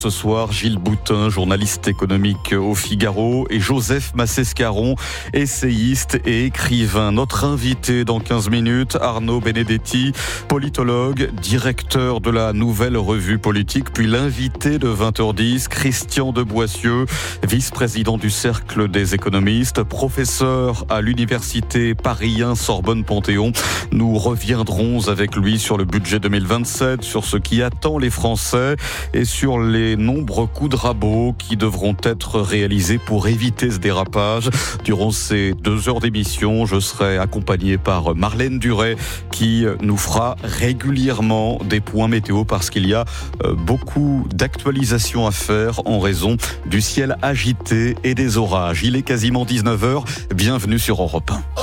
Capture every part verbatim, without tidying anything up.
Ce soir, Gilles Boutin, journaliste économique au Figaro, et Joseph Massescaron, essayiste et écrivain. Notre invité dans quinze minutes, Arnaud Benedetti, politologue, directeur de la Nouvelle Revue Politique, puis l'invité de vingt heures dix, Christian de Boissieu, vice-président du Cercle des économistes, professeur à l'université Paris un Sorbonne-Panthéon. Nous reviendrons avec lui sur le budget deux mille vingt-sept, sur ce qui attend les Français et sur les nombreux coups de rabot qui devront être réalisés pour éviter ce dérapage. Durant ces deux heures d'émission, je serai accompagné par Marlène Duret qui nous fera régulièrement des points météo parce qu'il y a beaucoup d'actualisations à faire en raison du ciel agité et des orages. Il est quasiment dix-neuf heures. Bienvenue sur Europe un.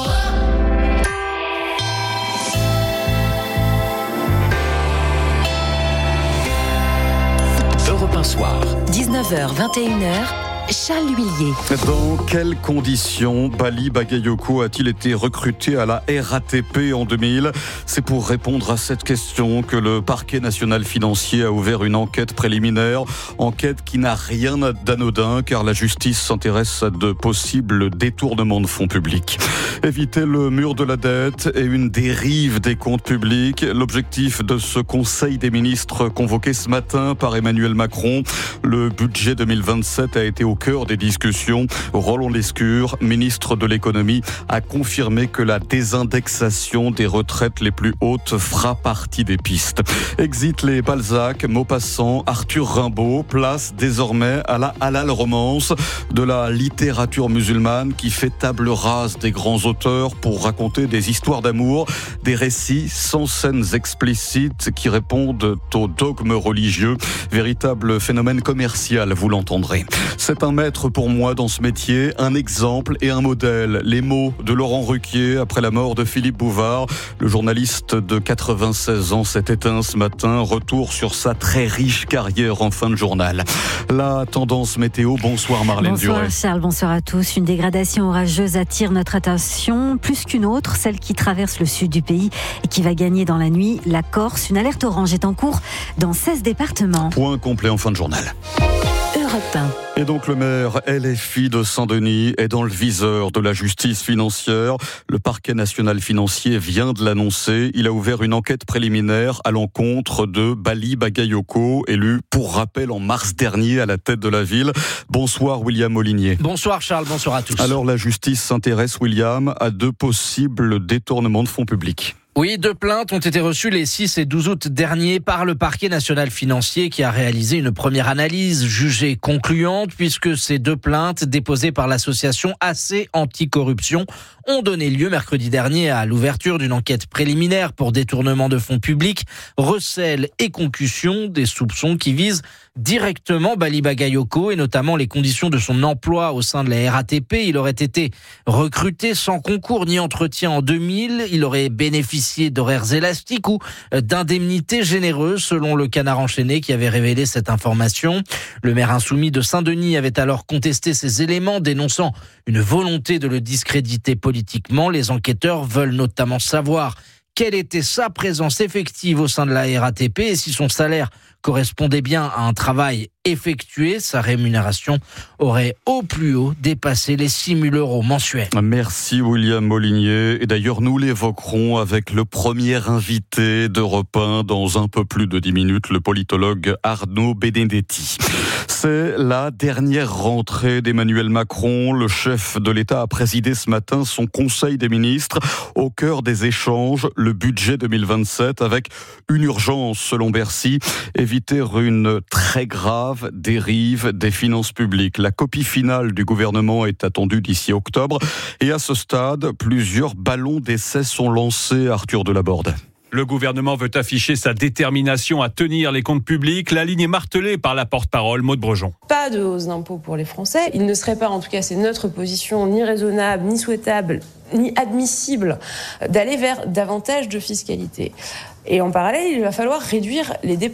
Soir. dix-neuf heures vingt et une heures, Charles Huillier. Dans quelles conditions Bali Bagayoko a-t-il été recruté à la R A T P en deux mille ? C'est pour répondre à cette question que le parquet national financier a ouvert une enquête préliminaire. Enquête qui n'a rien d'anodin car la justice s'intéresse à de possibles détournements de fonds publics. Éviter le mur de la dette et une dérive des comptes publics. L'objectif de ce Conseil des ministres convoqué ce matin par Emmanuel Macron. Le budget deux mille vingt-sept a été au cœur des discussions. Roland Lescure, ministre de l'économie, a confirmé que la désindexation des retraites les plus hautes fera partie des pistes. Exit les Balzac, Maupassant, Arthur Rimbaud, place désormais à la halal romance de la littérature musulmane qui fait table rase des grands auteurs pour raconter des histoires d'amour, des récits sans scènes explicites qui répondent aux dogmes religieux. Véritable phénomène commercial, vous l'entendrez. C'est un maître pour moi dans ce métier, un exemple et un modèle. Les mots de Laurent Ruquier après la mort de Philippe Bouvard. Le journaliste de quatre-vingt-seize ans s'est éteint ce matin. Retour sur sa très riche carrière en fin de journal. La tendance météo. Bonsoir Marlène Duret. Bonsoir Charles, bonsoir à tous. Une dégradation orageuse attire notre attention, plus qu'une autre, celle qui traverse le sud du pays et qui va gagner dans la nuit la Corse. Une alerte orange est en cours dans seize départements. Point complet en fin de journal. Europe un. Et donc le maire L F I de Saint-Denis est dans le viseur de la justice financière. Le parquet national financier vient de l'annoncer. Il a ouvert une enquête préliminaire à l'encontre de Bali Bagayoko, élu pour rappel en mars dernier à la tête de la ville. Bonsoir William Molinier. Bonsoir Charles, bonsoir à tous. Alors la justice s'intéresse, William, à deux possibles détournements de fonds publics. Oui, deux plaintes ont été reçues les six et douze août dernier par le parquet national financier qui a réalisé une première analyse jugée concluante puisque ces deux plaintes déposées par l'association A C Anticorruption ont donné lieu mercredi dernier à l'ouverture d'une enquête préliminaire pour détournement de fonds publics, recel et concussion, des soupçons qui visent directement Bali Bagayoko et notamment les conditions de son emploi au sein de la R A T P. Il aurait été recruté sans concours ni entretien en deux mille. Il aurait bénéficié d'horaires élastiques ou d'indemnités généreuses selon le Canard enchaîné qui avait révélé cette information. Le maire insoumis de Saint-Denis avait alors contesté ces éléments, dénonçant une volonté de le discréditer politiquement. Les enquêteurs veulent notamment savoir quelle était sa présence effective au sein de la R A T P et si son salaire correspondait bien à un travail effectué. Sa rémunération aurait au plus haut dépassé les six mille euros mensuels. Merci William Molinier. Et d'ailleurs, nous l'évoquerons avec le premier invité d'Europe un dans un peu plus de dix minutes, le politologue Arnaud Benedetti. C'est la dernière rentrée d'Emmanuel Macron. Le chef de l'État a présidé ce matin son Conseil des ministres. Au cœur des échanges, le budget deux mille vingt-sept avec une urgence selon Bercy, éviter une très grave dérive des finances publiques. La copie finale du gouvernement est attendue d'ici octobre. Et à ce stade, plusieurs ballons d'essai sont lancés, Arthur Delaborde. Le gouvernement veut afficher sa détermination à tenir les comptes publics. La ligne est martelée par la porte-parole Maude Brejon. Pas de hausse d'impôts pour les Français. Il ne serait pas, en tout cas c'est notre position, ni raisonnable, ni souhaitable, ni admissible d'aller vers davantage de fiscalité. Et en parallèle, il va falloir réduire les dépenses.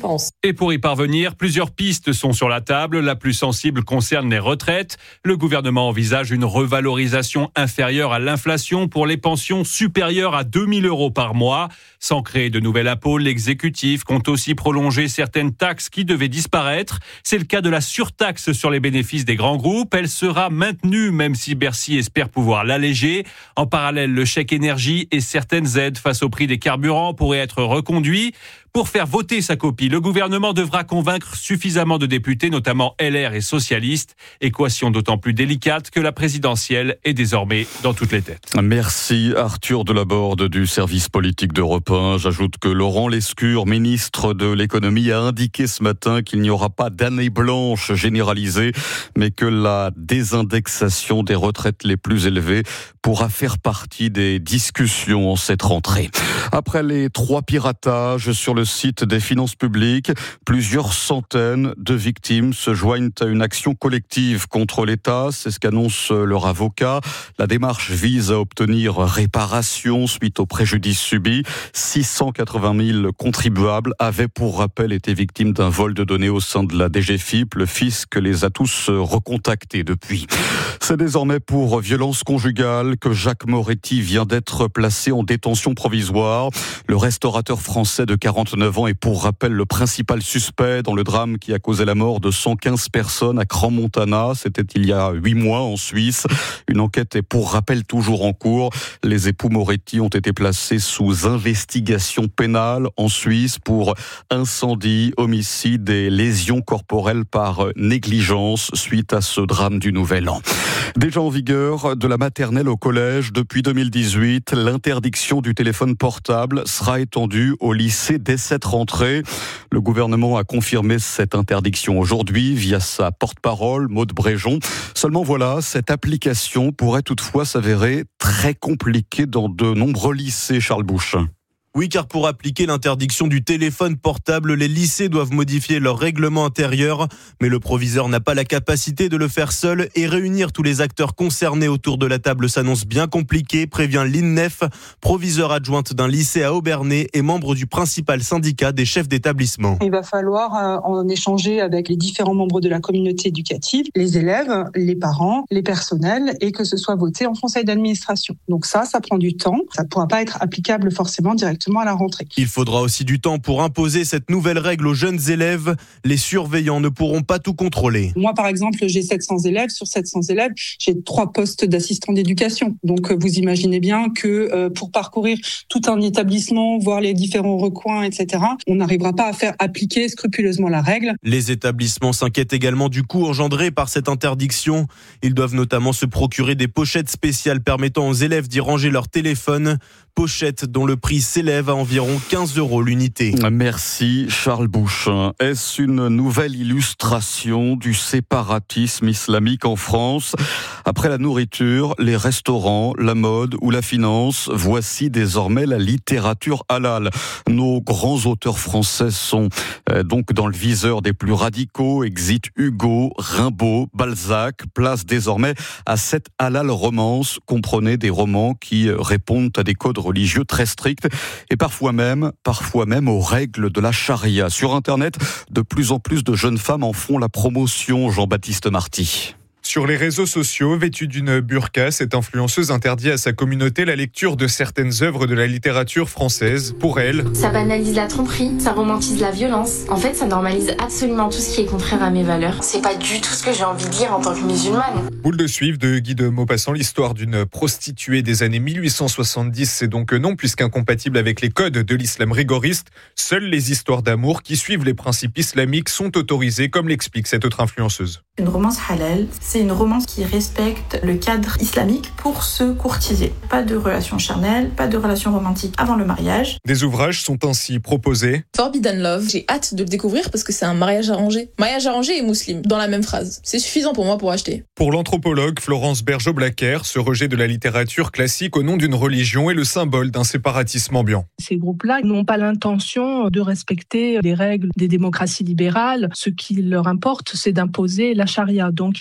Et pour y parvenir, plusieurs pistes sont sur la table. La plus sensible concerne les retraites. Le gouvernement envisage une revalorisation inférieure à l'inflation pour les pensions supérieures à deux mille euros par mois. Sans créer de nouvel impôt, l'exécutif compte aussi prolonger certaines taxes qui devaient disparaître. C'est le cas de la surtaxe sur les bénéfices des grands groupes. Elle sera maintenue, même si Bercy espère pouvoir l'alléger. En parallèle, le chèque énergie et certaines aides face au prix des carburants pourraient être reconduits. Pour faire voter sa copie, le gouvernement devra convaincre suffisamment de députés, notamment L R et socialistes. Équation d'autant plus délicate que la présidentielle est désormais dans toutes les têtes. Merci Arthur Delaborde du service politique d'Europe un. J'ajoute que Laurent Lescure, ministre de l'économie, a indiqué ce matin qu'il n'y aura pas d'année blanche généralisée, mais que la désindexation des retraites les plus élevées pourra faire partie des discussions en cette rentrée. Après les trois piratages sur le site des finances publiques, plusieurs centaines de victimes se joignent à une action collective contre l'État. C'est ce qu'annonce leur avocat. La démarche vise à obtenir réparation suite aux préjudices subis. six cent quatre-vingt mille contribuables avaient pour rappel été victimes d'un vol de données au sein de la D G F I P. Le fisc les a tous recontactés depuis. C'est désormais pour violence conjugale que Jacques Moretti vient d'être placé en détention provisoire. Le restaurateur français de quarante-neuf ans est pour rappel le principal suspect dans le drame qui a causé la mort de cent quinze personnes à Crans-Montana. C'était il y a huit mois en Suisse. Une enquête est pour rappel toujours en cours. Les époux Moretti ont été placés sous investigation pénale en Suisse pour incendie, homicide et lésions corporelles par négligence suite à ce drame du Nouvel An. Déjà en vigueur de la maternelle au collège depuis deux mille dix-huit, l'interdiction du téléphone portable sera étendue au lycée dès cette rentrée. Le gouvernement a confirmé cette interdiction aujourd'hui via sa porte-parole, Maude Bréjon. Seulement voilà, cette application pourrait toutefois s'avérer très compliquée dans de nombreux lycées, Charles Bouche. Oui, car pour appliquer l'interdiction du téléphone portable, les lycées doivent modifier leur règlement intérieur. Mais le proviseur n'a pas la capacité de le faire seul et réunir tous les acteurs concernés autour de la table s'annonce bien compliqué, prévient l'I N E F, proviseure adjointe d'un lycée à Aubernais et membre du principal syndicat des chefs d'établissement. Il va falloir en échanger avec les différents membres de la communauté éducative, les élèves, les parents, les personnels et que ce soit voté en conseil d'administration. Donc ça, ça prend du temps. Ça ne pourra pas être applicable forcément directement à la rentrée. Il faudra aussi du temps pour imposer cette nouvelle règle aux jeunes élèves. Les surveillants ne pourront pas tout contrôler. Moi, par exemple, j'ai sept cents élèves. Sur sept cents élèves, j'ai trois postes d'assistant d'éducation. Donc, vous imaginez bien que euh, pour parcourir tout un établissement, voir les différents recoins, et cetera, on n'arrivera pas à faire appliquer scrupuleusement la règle. Les établissements s'inquiètent également du coût engendré par cette interdiction. Ils doivent notamment se procurer des pochettes spéciales permettant aux élèves d'y ranger leur téléphone. Pochettes dont le prix s'élève à environ quinze euros l'unité. Merci Charles Bouche. Est-ce une nouvelle illustration du séparatisme islamique en France ? Après la nourriture, les restaurants, la mode ou la finance, voici désormais la littérature halal. Nos grands auteurs français sont donc dans le viseur des plus radicaux. Exit Hugo, Rimbaud, Balzac. Place désormais à cette halal romance. Comprenez des romans qui répondent à des codes religieux très stricts et parfois même, parfois même aux règles de la charia. Sur Internet, de plus en plus de jeunes femmes en font la promotion, Jean-Baptiste Marty. Sur les réseaux sociaux, vêtue d'une burqa, cette influenceuse interdit à sa communauté la lecture de certaines œuvres de la littérature française. Pour elle, ça banalise la tromperie, ça romantise la violence. En fait, ça normalise absolument tout ce qui est contraire à mes valeurs. C'est pas du tout ce que j'ai envie de lire en tant que musulmane. Boule de suivre de Guy de Maupassant, l'histoire d'une prostituée des années mille huit cent soixante-dix, c'est donc non, puisqu'incompatible avec les codes de l'islam rigoriste. Seules les histoires d'amour qui suivent les principes islamiques sont autorisées, comme l'explique cette autre influenceuse. Une romance halal, c'est une romance qui respecte le cadre islamique pour se courtiser. Pas de relation charnelle, pas de relation romantique avant le mariage. Des ouvrages sont ainsi proposés. Forbidden Love, j'ai hâte de le découvrir parce que c'est un mariage arrangé. Mariage arrangé et musulman, dans la même phrase. C'est suffisant pour moi pour acheter. Pour l'anthropologue Florence Bergeau-Blacker, ce rejet de la littérature classique au nom d'une religion est le symbole d'un séparatisme ambiant. Ces groupes-là n'ont pas l'intention de respecter les règles des démocraties libérales. Ce qui leur importe, c'est d'imposer la charia. Donc ils le font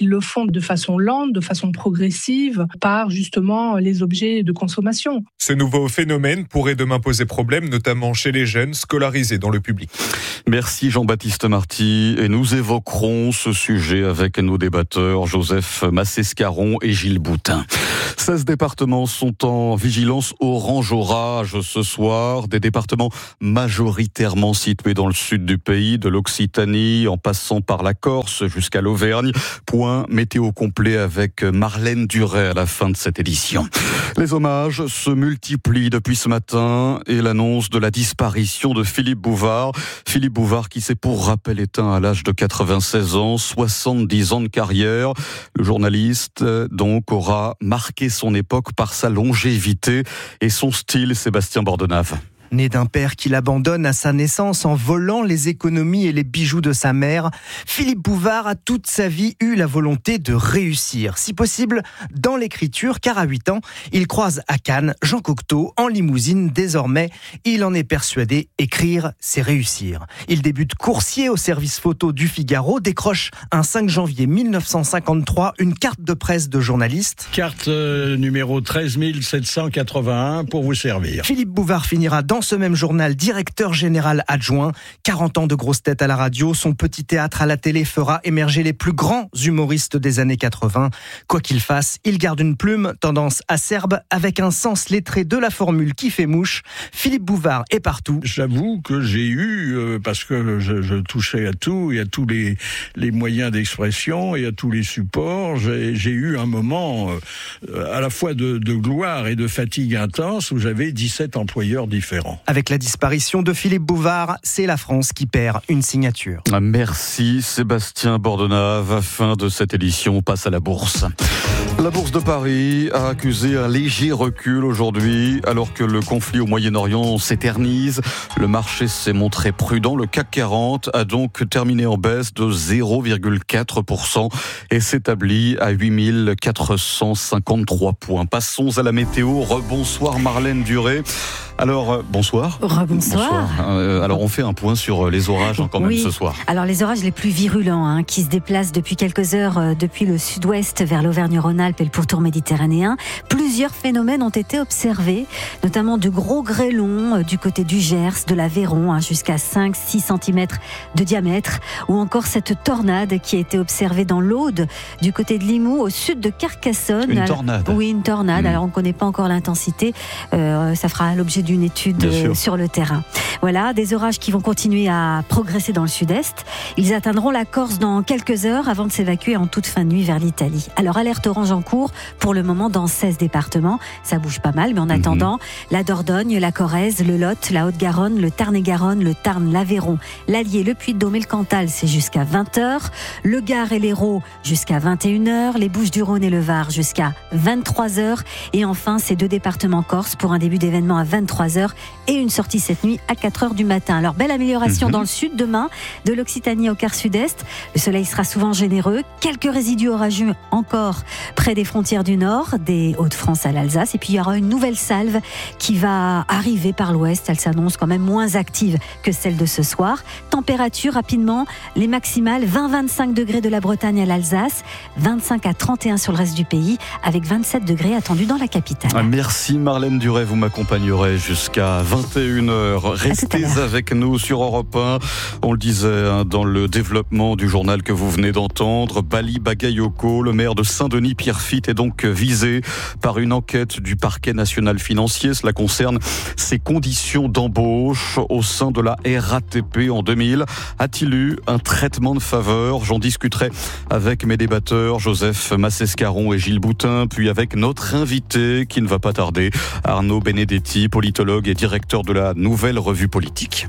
font de façon lente, de façon progressive, par justement les objets de consommation. Ce nouveau phénomène pourrait demain poser problème, notamment chez les jeunes scolarisés dans le public. Merci Jean-Baptiste Marty. Et nous évoquerons ce sujet avec nos débatteurs Joseph Massescaron et Gilles Boutin. seize départements sont en vigilance orange orage ce soir. Des départements majoritairement situés dans le sud du pays, de l'Occitanie en passant par la Corse jusqu'à l'Auvergne. Point météo complet avec Marlène Duret à la fin de cette édition. Les hommages se multiplient depuis ce matin et l'annonce de la disparition de Philippe Bouvard. Philippe Bouvard qui s'est pour rappel éteint à l'âge de quatre-vingt-seize ans, soixante-dix ans de carrière. Le journaliste donc aura marqué son époque par sa longévité et son style, Sébastien Bordenave. Né d'un père qui l'abandonne à sa naissance en volant les économies et les bijoux de sa mère, Philippe Bouvard a toute sa vie eu la volonté de réussir, si possible dans l'écriture, car à huit ans, il croise à Cannes Jean Cocteau en limousine. Désormais, il en est persuadé, écrire, c'est réussir. Il débute coursier au service photo du Figaro, décroche un cinq janvier mille neuf cent cinquante-trois une carte de presse de journaliste. Carte euh, numéro treize mille sept cent quatre-vingt-un pour vous servir. Philippe Bouvard finira dans ce même journal directeur général adjoint. quarante ans de grosses têtes à la radio, son petit théâtre à la télé fera émerger les plus grands humoristes des années quatre-vingts. Quoi qu'il fasse, il garde une plume, tendance acerbe, avec un sens lettré de la formule qui fait mouche. Philippe Bouvard est partout. J'avoue que j'ai eu, euh, parce que je, je touchais à tout et à tous les, les moyens d'expression et à tous les supports, j'ai, j'ai eu un moment euh, à la fois de, de gloire et de fatigue intense où j'avais dix-sept employeurs différents. Avec la disparition de Philippe Bouvard, c'est la France qui perd une signature. Merci Sébastien Bordenave. Fin de cette édition, on passe à la bourse. La bourse de Paris a accusé un léger recul aujourd'hui, alors que le conflit au Moyen-Orient s'éternise. Le marché s'est montré prudent. Le C A C quarante a donc terminé en baisse de zéro virgule quatre pour cent et s'établit à huit mille quatre cent cinquante-trois points. Passons à la météo. Rebonsoir Marlène Duret. Alors, bonsoir. Rebonsoir. Bonsoir. Euh, alors, on fait un point sur les orages hein, quand même oui. ce soir. Alors, les orages les plus virulents hein, qui se déplacent depuis quelques heures euh, depuis le sud-ouest vers l'Auvergne-Rhône-Alpes et le pourtour méditerranéen. Plusieurs phénomènes ont été observés, notamment de gros grêlons euh, du côté du Gers, de l'Aveyron, hein, jusqu'à cinq à six centimètres de diamètre, ou encore cette tornade qui a été observée dans l'Aude, du côté de Limoux, au sud de Carcassonne. Une tornade. Alors, oui, une tornade. Mmh. Alors, on ne connaît pas encore l'intensité. Euh, ça fera l'objet d'une étude euh, sur le terrain. Voilà, des orages qui vont continuer à progresser dans le sud-est. Ils atteindront la Corse dans quelques heures avant de s'évacuer en toute fin de nuit vers l'Italie. Alors, alerte orange en cours pour le moment dans seize départements. Ça bouge pas mal, mais en attendant, mmh. la Dordogne, la Corrèze, le Lot, la Haute-Garonne, le Tarn-et-Garonne, le Tarn, l'Aveyron, l'Allier, le Puy-de-Dôme et le Cantal, c'est jusqu'à vingt heures. Le Gard et l'Hérault jusqu'à vingt et une heures. Les Bouches-du-Rhône et le Var jusqu'à vingt-trois heures. Et enfin, ces deux départements corse pour un début d'événement à vingt-trois heures et une sortie cette nuit à quatre heures du matin. Alors, belle amélioration mmh. dans le sud demain, de l'Occitanie au quart sud-est. Le soleil sera souvent généreux. Quelques résidus orageux encore près des frontières du nord, des Hauts-de-France à l'Alsace. Et puis, il y aura une nouvelle salve qui va arriver par l'ouest. Elle s'annonce quand même moins active que celle de ce soir. Température, rapidement, les maximales vingt à vingt-cinq degrés de la Bretagne à l'Alsace, vingt-cinq à trente et un sur le reste du pays, avec vingt-sept degrés attendus dans la capitale. Merci Marlène Duret, vous m'accompagnerez jusqu'à vingt et une heures. Restez avec nous sur Europe un. On le disait hein, dans le développement du journal que vous venez d'entendre, Bali Bagayoko, le maire de Saint-Denis-Pierrefitte, est donc visé par une enquête du parquet national financier. Cela concerne ses conditions d'embauche au sein de la R A T P en deux mille. A-t-il eu un traitement de faveur ? J'en discuterai avec mes débatteurs Joseph Massescaron et Gilles Boutin, puis avec notre invité qui ne va pas tarder, Arnaud Benedetti, politologue et directeur de la Nouvelle Revue Politique.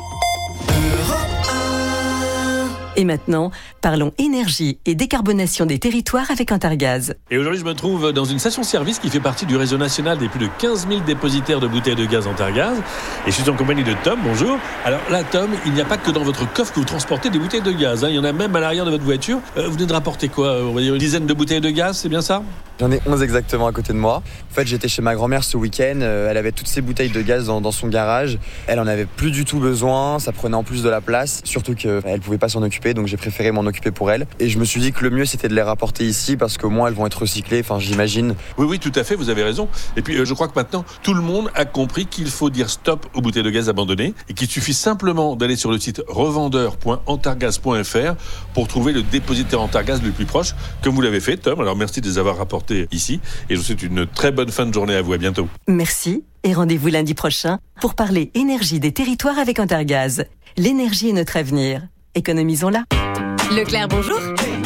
Et maintenant, parlons énergie et décarbonation des territoires avec Intergaz. Et aujourd'hui, je me trouve dans une station-service qui fait partie du réseau national des plus de quinze mille dépositaires de bouteilles de gaz Intergaz. Et je suis en compagnie de Tom, bonjour. Alors là, Tom, il n'y a pas que dans votre coffre que vous transportez des bouteilles de gaz. Hein. Il y en a même à l'arrière de votre voiture. Euh, vous venez de rapporter quoi ? On va dire une dizaine de bouteilles de gaz, c'est bien ça ? J'en ai onze exactement à côté de moi. En fait, j'étais chez ma grand-mère ce week-end. Elle avait toutes ces bouteilles de gaz dans, dans son garage. Elle en avait plus du tout besoin. Ça prenait en plus de la place. Surtout qu'elle ne pouvait pas s'en occuper occuper, donc j'ai préféré m'en occuper pour elles. Et je me suis dit que le mieux c'était de les rapporter ici parce qu'au moins elles vont être recyclées, enfin j'imagine. Oui, oui, tout à fait, vous avez raison. Et puis euh, je crois que maintenant, tout le monde a compris qu'il faut dire stop aux bouteilles de gaz abandonnées et qu'il suffit simplement d'aller sur le site revendeur point antargaz point f r pour trouver le dépositaire Antargaz le plus proche, comme vous l'avez fait, Tom. Alors merci de les avoir rapportés ici et je vous souhaite une très bonne fin de journée à vous. À bientôt. Merci et rendez-vous lundi prochain pour parler énergie des territoires avec Antargaz. L'énergie est notre avenir. Économisons-la. Leclerc, bonjour.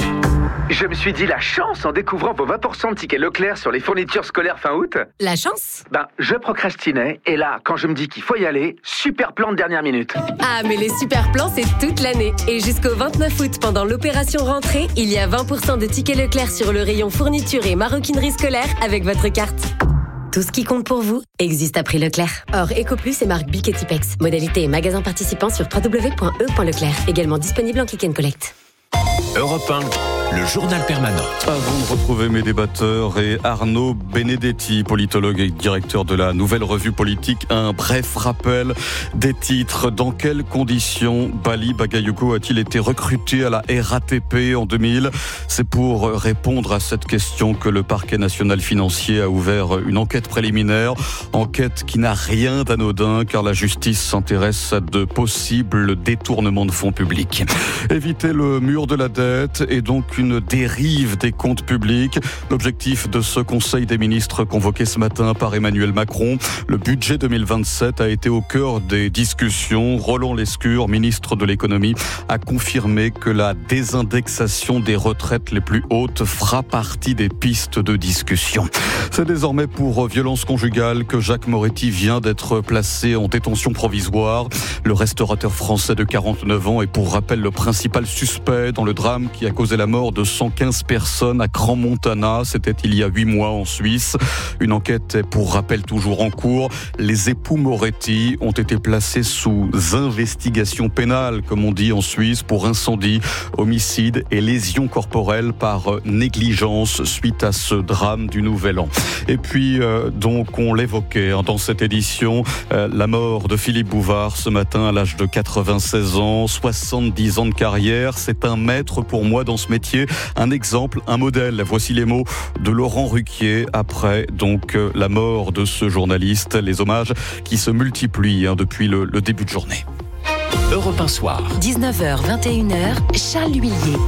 Je me suis dit la chance en découvrant vos vingt pour cent de tickets Leclerc sur les fournitures scolaires fin août. La chance ? Ben, je procrastinais et là, quand je me dis qu'il faut y aller, super plan de dernière minute. Ah, mais les super plans, c'est toute l'année. Et jusqu'au vingt-neuf août, pendant l'opération rentrée, il y a vingt pour cent de tickets Leclerc sur le rayon fourniture et maroquinerie scolaire avec votre carte. Tout ce qui compte pour vous existe à prix Leclerc. Or, EcoPlus et marque Bic et Tipex. Modalité et magasin participant sur w w w point e point leclerc. Également disponible en click and collect. Europe un, le journal permanent. Avant de retrouver mes débatteurs et Arnaud Benedetti, politologue et directeur de la Nouvelle Revue Politique, un bref rappel des titres. Dans quelles conditions Bali Bagayoko a-t-il été recruté à la R A T P en deux mille ? C'est pour répondre à cette question que le parquet national financier a ouvert une enquête préliminaire. Enquête qui n'a rien d'anodin car la justice s'intéresse à de possibles détournements de fonds publics. Éviter le mur de la dette et donc une dérive des comptes publics. L'objectif de ce Conseil des ministres convoqué ce matin par Emmanuel Macron. Le budget deux mille vingt-sept a été au cœur des discussions. Roland Lescure, ministre de l'économie, a confirmé que la désindexation des retraites les plus hautes fera partie des pistes de discussion. C'est désormais pour violence conjugale que Jacques Moretti vient d'être placé en détention provisoire. Le restaurateur français de quarante-neuf ans est pour rappel le principal suspect dans le drame qui a causé la mort de cent quinze personnes à Crans-Montana. C'était il y a huit mois en Suisse. Une enquête est pour rappel toujours en cours. Les époux Moretti ont été placés sous investigation pénale, comme on dit en Suisse, pour incendie, homicide et lésions corporelles par négligence suite à ce drame du Nouvel An. Et puis, euh, donc, on l'évoquait hein, dans cette édition, euh, la mort de Philippe Bouvard ce matin à l'âge de quatre-vingt-seize ans, soixante-dix ans de carrière. C'est un maître pour moi dans ce métier, un exemple, un modèle. Voici les mots de Laurent Ruquier après donc euh, la mort de ce journaliste. Les hommages qui se multiplient hein, depuis le, le début de journée. Europe un soir. dix-neuf heures vingt et une heures, Charles Huillier.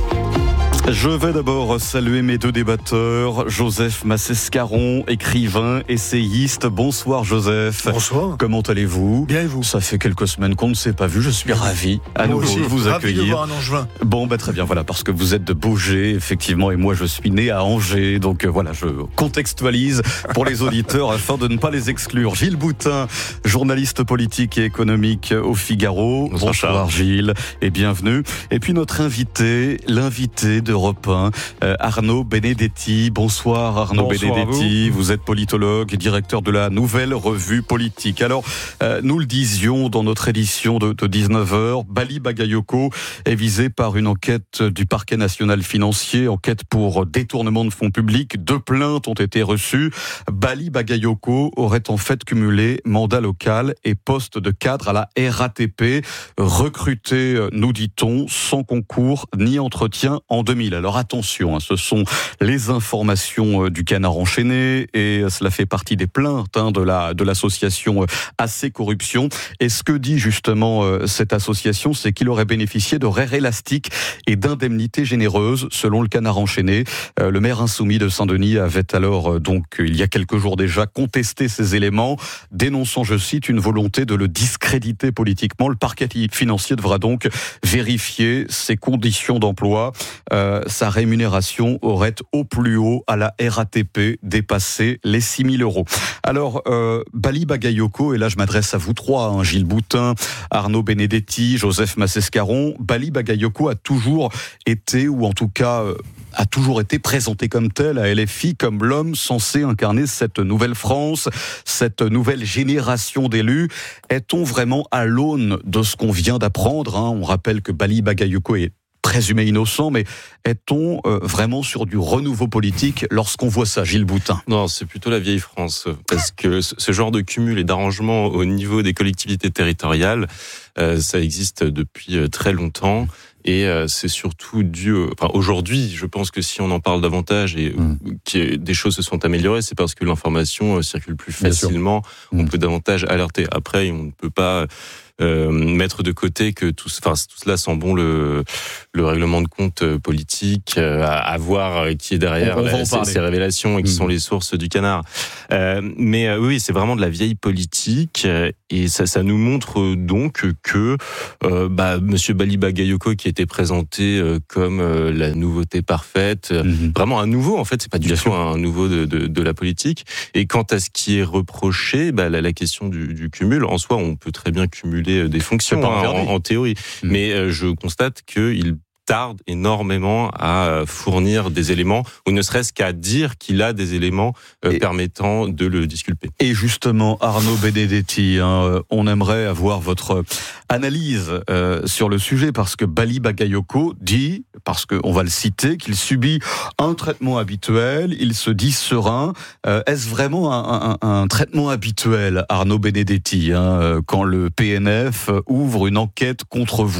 Je vais d'abord saluer mes deux débatteurs, Joseph Massescaron, écrivain, essayiste. Bonsoir Joseph. Bonsoir. Comment allez-vous ? Bien et vous ? Ça fait quelques semaines qu'on ne s'est pas vu, je suis ravi à nouveau de vous ravi accueillir. de voir un Angevin. Bon, bah, très bien, voilà, parce que vous êtes de Beaugé, effectivement, et moi je suis né à Angers, donc euh, voilà, je contextualise pour les auditeurs afin de ne pas les exclure. Gilles Boutin, journaliste politique et économique au Figaro. Bonsoir, Bonsoir Gilles, et bienvenue. Et puis notre invité, l'invité de Europe un, euh, Arnaud Benedetti. Bonsoir Arnaud Bonsoir Benedetti, vous. vous êtes politologue et directeur de la Nouvelle Revue Politique. Alors, euh, nous le disions dans notre édition de, de dix-neuf heures, Bali Bagayoko est visé par une enquête du parquet national financier, enquête pour détournement de fonds publics. Deux plaintes ont été reçues. Bali Bagayoko aurait en fait cumulé mandat local et poste de cadre à la R A T P, recruté, nous dit-on, sans concours ni entretien en deux mille. Alors attention, hein, ce sont les informations du Canard enchaîné et cela fait partie des plaintes hein, de la de l'association A C Corruption. Et ce que dit justement euh, cette association, c'est qu'il aurait bénéficié de raies élastiques et d'indemnités généreuses, selon le Canard enchaîné. Euh, le maire insoumis de Saint-Denis avait alors euh, donc il y a quelques jours déjà contesté ces éléments, dénonçant, je cite, une volonté de le discréditer politiquement. Le parquet financier devra donc vérifier ses conditions d'emploi. Euh, sa rémunération aurait au plus haut à la R A T P dépassé les six mille euros. Alors, euh, Bali Bagayoko, et là je m'adresse à vous trois, hein, Gilles Boutin, Arnaud Benedetti, Joseph Massescaron, Bali Bagayoko a toujours été, ou en tout cas euh, a toujours été présenté comme tel à L F I, comme l'homme censé incarner cette nouvelle France, cette nouvelle génération d'élus. Est-on vraiment à l'aune de ce qu'on vient d'apprendre hein ? On rappelle que Bali Bagayoko est présumé innocent, mais est-on euh, vraiment sur du renouveau politique lorsqu'on voit ça, Gilles Boutin ? Non, c'est plutôt la vieille France, parce que ce genre de cumul et d'arrangement au niveau des collectivités territoriales, euh, ça existe depuis très longtemps, Et euh, c'est surtout dû... Enfin, aujourd'hui, je pense que si on en parle davantage et mmh. que des choses se sont améliorées, c'est parce que l'information circule plus facilement, on mmh. peut davantage alerter. Après, on ne peut pas... Euh, mettre de côté que tout, enfin, tout cela sent bon le, le règlement de compte politique, euh, à, à voir qui est derrière on, on la, ces, ces révélations et qui mmh. sont les sources du canard. Euh, mais euh, oui, c'est vraiment de la vieille politique euh, et ça, ça nous montre donc que euh, bah, Monsieur Bali Bagayoko, qui était présenté euh, comme euh, la nouveauté parfaite, mmh. vraiment un nouveau en fait, c'est pas du tout un nouveau de, de, de la politique. Et quant à ce qui est reproché, bah, la, la question du, du cumul, en soi, on peut très bien cumuler des fonctions hein, en, en théorie, mmh. mais euh, je constate qu'il tarde énormément à fournir des éléments, ou ne serait-ce qu'à dire qu'il a des éléments euh, et, permettant de le disculper. Et justement, Arnaud Benedetti, hein, on aimerait avoir votre analyse euh, sur le sujet, parce que Bali Bagayoko dit, parce qu'on va le citer, qu'il subit un traitement habituel, il se dit serein. Euh, est-ce vraiment un, un, un traitement habituel, Arnaud Benedetti, hein, quand le P N F ouvre une enquête contre vous ?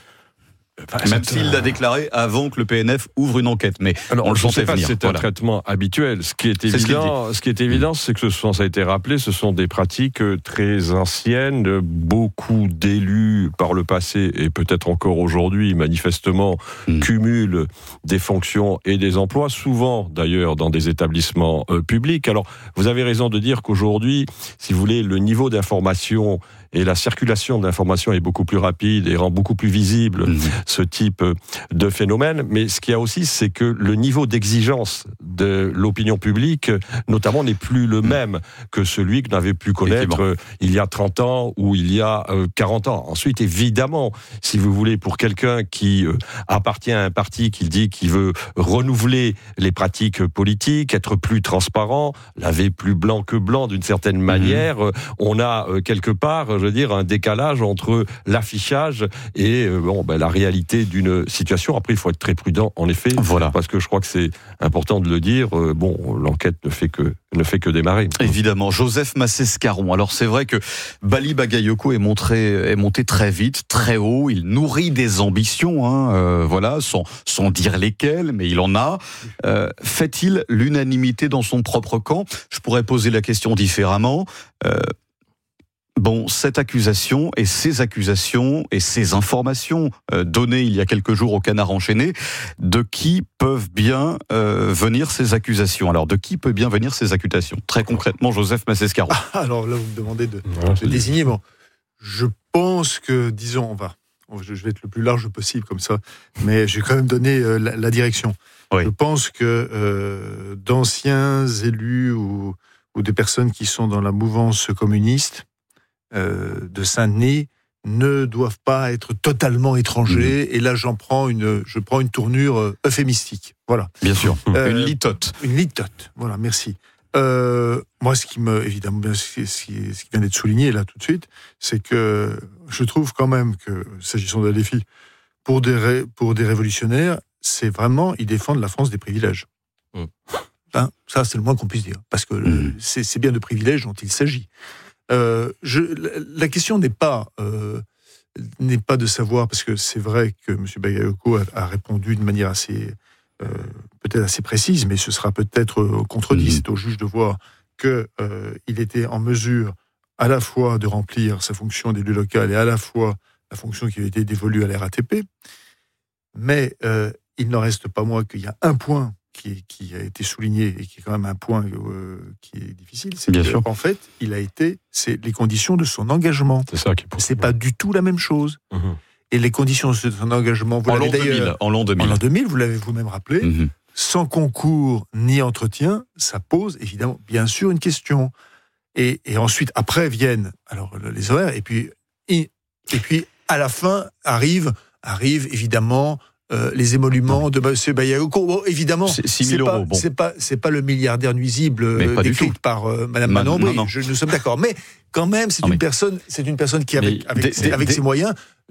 Enfin, Même s'il l'a déclaré avant que le P N F ouvre une enquête, mais alors, on le sentait pas venir. C'est voilà. un traitement habituel. Ce qui est évident, ce, ce qui est évident, c'est que ce sont, ça a été rappelé, ce sont des pratiques très anciennes. Beaucoup d'élus par le passé et peut-être encore aujourd'hui, manifestement, mmh. cumulent des fonctions et des emplois, souvent d'ailleurs dans des établissements euh, publics. Alors, vous avez raison de dire qu'aujourd'hui, si vous voulez, le niveau d'information et la circulation de l'information est beaucoup plus rapide et rend beaucoup plus visible mmh. ce type de phénomène. Mais ce qu'il y a aussi, c'est que le niveau d'exigence de l'opinion publique, notamment, n'est plus le même que celui qu'on avait pu connaître il y a trente ans ou il y a quarante ans. Ensuite, évidemment, si vous voulez, pour quelqu'un qui appartient à un parti qui dit qu'il veut renouveler les pratiques politiques, être plus transparent, laver plus blanc que blanc d'une certaine manière, mmh. on a quelque part... je veux dire, un décalage entre l'affichage et euh, bon, ben, la réalité d'une situation. Après, il faut être très prudent, en effet, voilà. parce que je crois que c'est important de le dire. Euh, bon, l'enquête ne fait que ne fait que démarrer. Évidemment. Joseph Massescaron. Alors, c'est vrai que Bali Bagayoko est montré, est monté très vite, très haut. Il nourrit des ambitions, hein, euh, voilà, sans, sans dire lesquelles, mais il en a. Euh, fait-il l'unanimité dans son propre camp ? Je pourrais poser la question différemment. Euh, Bon, cette accusation et ces accusations et ces informations euh, données il y a quelques jours au Canard enchaîné, de qui peuvent bien euh, venir ces accusations ? Alors, de qui peut bien venir ces accusations ? Très concrètement, Joseph Massescaron. Ah, alors là, vous me demandez de, de désigner. Bon, je pense que, disons, on va, je vais être le plus large possible comme ça, mais je vais quand même donner euh, la, la direction. Oui. Je pense que euh, d'anciens élus ou, ou des personnes qui sont dans la mouvance communiste Euh, de Saint-Denis ne doivent pas être totalement étrangers. Mmh. Et là, j'en prends une, je prends une tournure euh, euphémistique. Voilà. Bien sûr. Euh, une litote. Une litote. Voilà. Merci. Euh, moi, ce qui me, évidemment, ce qui, ce qui vient d'être souligné là tout de suite, c'est que je trouve quand même que, s'agissant de la défi, pour des ré, pour des révolutionnaires, c'est vraiment, ils défendent la France des privilèges. Mmh. Hein, ça, c'est le moins qu'on puisse dire, parce que mmh. c'est, c'est bien de privilèges dont il s'agit. Euh, je, la question n'est pas, euh, n'est pas de savoir, parce que c'est vrai que M. Bagayoko a, a répondu de manière assez, euh, peut-être assez précise, mais ce sera peut-être contredit. Mmh. C'est au juge de voir qu'il euh, était en mesure à la fois de remplir sa fonction d'élu local et à la fois la fonction qui avait été dévolue à la R A T P. Mais euh, il n'en reste pas moins qu'il y a un point Qui, qui a été souligné et qui est quand même un point euh, qui est difficile, c'est Bien que, sûr. en fait, il a été, c'est les conditions de son engagement. C'est ça qui est C'est pas du tout la même chose. Mmh. Et les conditions de son engagement, vous en l'avez l'an deux mille, en l'an deux mille. En l'an deux mille, vous l'avez vous-même rappelé, mmh. sans concours ni entretien, ça pose évidemment, bien sûr, une question. Et, et ensuite, après viennent alors les horaires, et puis, et, et puis à la fin arrive, arrive évidemment. Euh, les émoluments de M. Bagayoko, bon, évidemment, c'est six mille euros. Bon. C'est pas, c'est pas le milliardaire nuisible euh, décrit par euh, Mme Man, Manon. Non, non. Je, nous sommes d'accord. Mais quand même, c'est non, une mais... personne, c'est une personne qui, avec, avec, dès, ses, avec dès... ses moyens,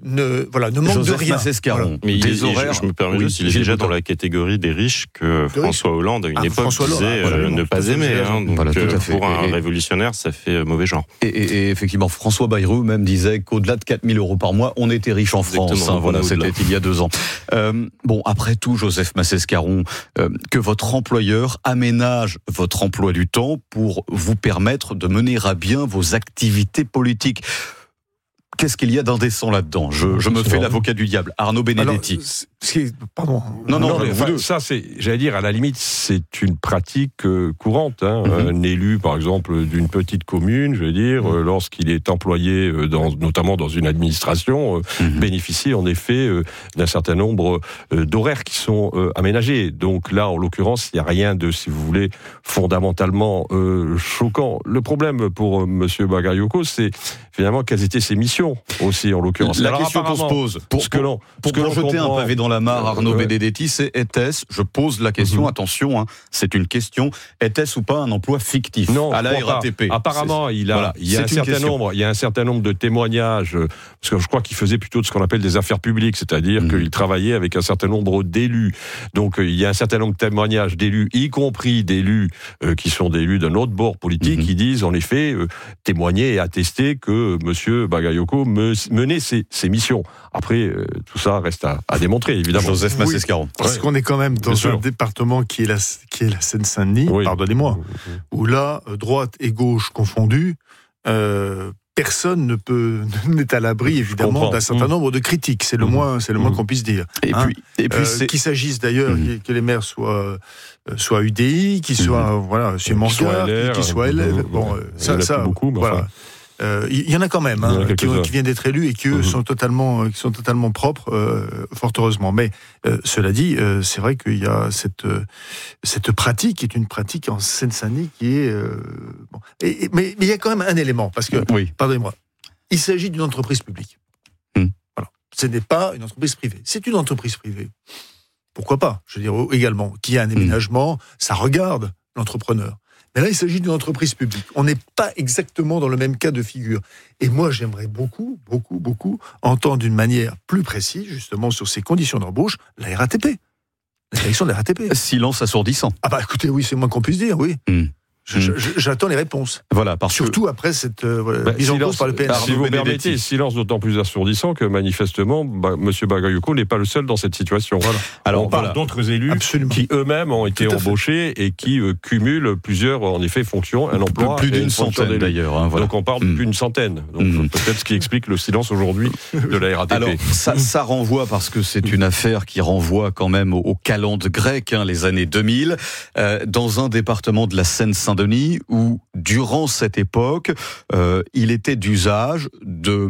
ne, voilà, ne manque Joseph de rien. Voilà. Mais des il, horaires. Je, je me permets Oui, juste, il est déjà dans la catégorie des riches que François Hollande à une ah, époque François disait Hollande, euh, ah, ne pas aimer. Hein, donc voilà, tout à fait. Pour un et, révolutionnaire, ça fait mauvais genre. Et, et, et effectivement, François Bayrou même disait qu'au-delà de quatre mille euros par mois, on était riche en France. Exactement, Hein, voilà, au-delà. c'était il y a deux ans. Euh, bon, après tout, Joseph Massescaron, euh, que votre employeur aménage votre emploi du temps pour vous permettre de mener à bien vos activités politiques. Qu'est-ce qu'il y a d'indécent là-dedans ? Je, je me fais l'avocat du diable. Arnaud Benedetti. Alors, c'est, pardon. Non, non, non mais vous enfin, deux. ça, c'est, j'allais dire, à la limite, c'est une pratique euh, courante. Hein. Mm-hmm. Un élu, par exemple, d'une petite commune, je veux dire, mm-hmm. euh, lorsqu'il est employé, euh, dans, notamment dans une administration, euh, mm-hmm. bénéficie en effet euh, d'un certain nombre euh, d'horaires qui sont euh, aménagés. Donc là, en l'occurrence, il n'y a rien de, si vous voulez, fondamentalement euh, choquant. Le problème pour euh, M. Bagayoko, c'est finalement quelles étaient ses missions aussi, en l'occurrence. La Alors, question qu'on se pose, pour, ce que l'on, pour, ce que pour l'on jeter comprend, un pavé dans la mare, Arnaud euh, ouais. Benedetti, c'est était-ce, je pose la question, mm-hmm. attention, hein, c'est une question, était-ce ou pas un emploi fictif non, à la R A T P ? Apparemment, il a, voilà, il y a un certain nombre, il y a un certain nombre de témoignages, parce que je crois qu'il faisait plutôt de ce qu'on appelle des affaires publiques, c'est-à-dire mm-hmm. qu'il travaillait avec un certain nombre d'élus. Donc, il y a un certain nombre de témoignages d'élus, y compris d'élus euh, qui sont des élus d'un autre bord politique, mm-hmm. qui disent, en effet, euh, témoigner et attester que M. Bagayoko me, menait ses, ses missions. Après, euh, tout ça reste à, à démontrer, évidemment. Joseph Massescaron. Oui, parce ouais. qu'on est quand même dans Bien un sûr. département qui est la, qui est la Seine-Saint-Denis, oui. pardonnez-moi, où là, droite et gauche confondues, euh, personne ne peut n'est à l'abri évidemment d'un certain mmh. nombre de critiques. C'est le mmh. moins, c'est le moins mmh. qu'on puisse dire. Et hein. puis, et puis, euh, qu'il s'agisse d'ailleurs mmh. que les maires soient soient U D I, qu'ils soient mmh. voilà, chez Mancard, qu'ils soient L R. Bon, euh, ça, ça, beaucoup, voilà. Enfin. Il euh, y en a quand même hein, qui, qui viennent d'être élus et qui eux, mmh. sont totalement, qui sont totalement propres, euh, fort heureusement. Mais euh, cela dit, euh, c'est vrai qu'il y a cette euh, cette pratique qui est une pratique en Seine-Saint-Denis qui est. Euh, bon. et, et, mais il y a quand même un élément parce que, oui. pardonnez-moi, il s'agit d'une entreprise publique. Mmh. Voilà. Ce n'est pas une entreprise privée. C'est une entreprise privée. Pourquoi pas ? Je veux dire également qu'il y a un aménagement, mmh. ça regarde l'entrepreneur. Mais là, il s'agit d'une entreprise publique. On n'est pas exactement dans le même cas de figure. Et moi, j'aimerais beaucoup, beaucoup, beaucoup entendre d'une manière plus précise, justement, sur ces conditions d'embauche, la R A T P. La direction de la R A T P. Silence assourdissant. Ah bah écoutez, oui, c'est moins qu'on puisse dire, oui. Mmh. Je, je, j'attends les réponses. Voilà, parce surtout que... après cette euh, voilà, bah, mise en silence, cause par le P N R. Si vous permettez, silence d'autant plus assourdissant que manifestement, bah, M. Bagayoko n'est pas le seul dans cette situation. Voilà. Alors on parle voilà. d'autres élus Absolument. Qui eux-mêmes ont été embauchés et qui euh, cumulent plusieurs, en effet, fonctions, un emploi. Plus d'une centaine d'ailleurs. Hein, voilà. Donc on parle mmh. d'une centaine. Donc mmh. peut-être ce qui explique le silence aujourd'hui de la R A T P. Alors ça, ça renvoie, parce que c'est une affaire qui renvoie quand même au, au calende grec, hein, les années deux mille, euh, dans un département de la Seine-Saint-Denis où durant cette époque, euh, il était d'usage de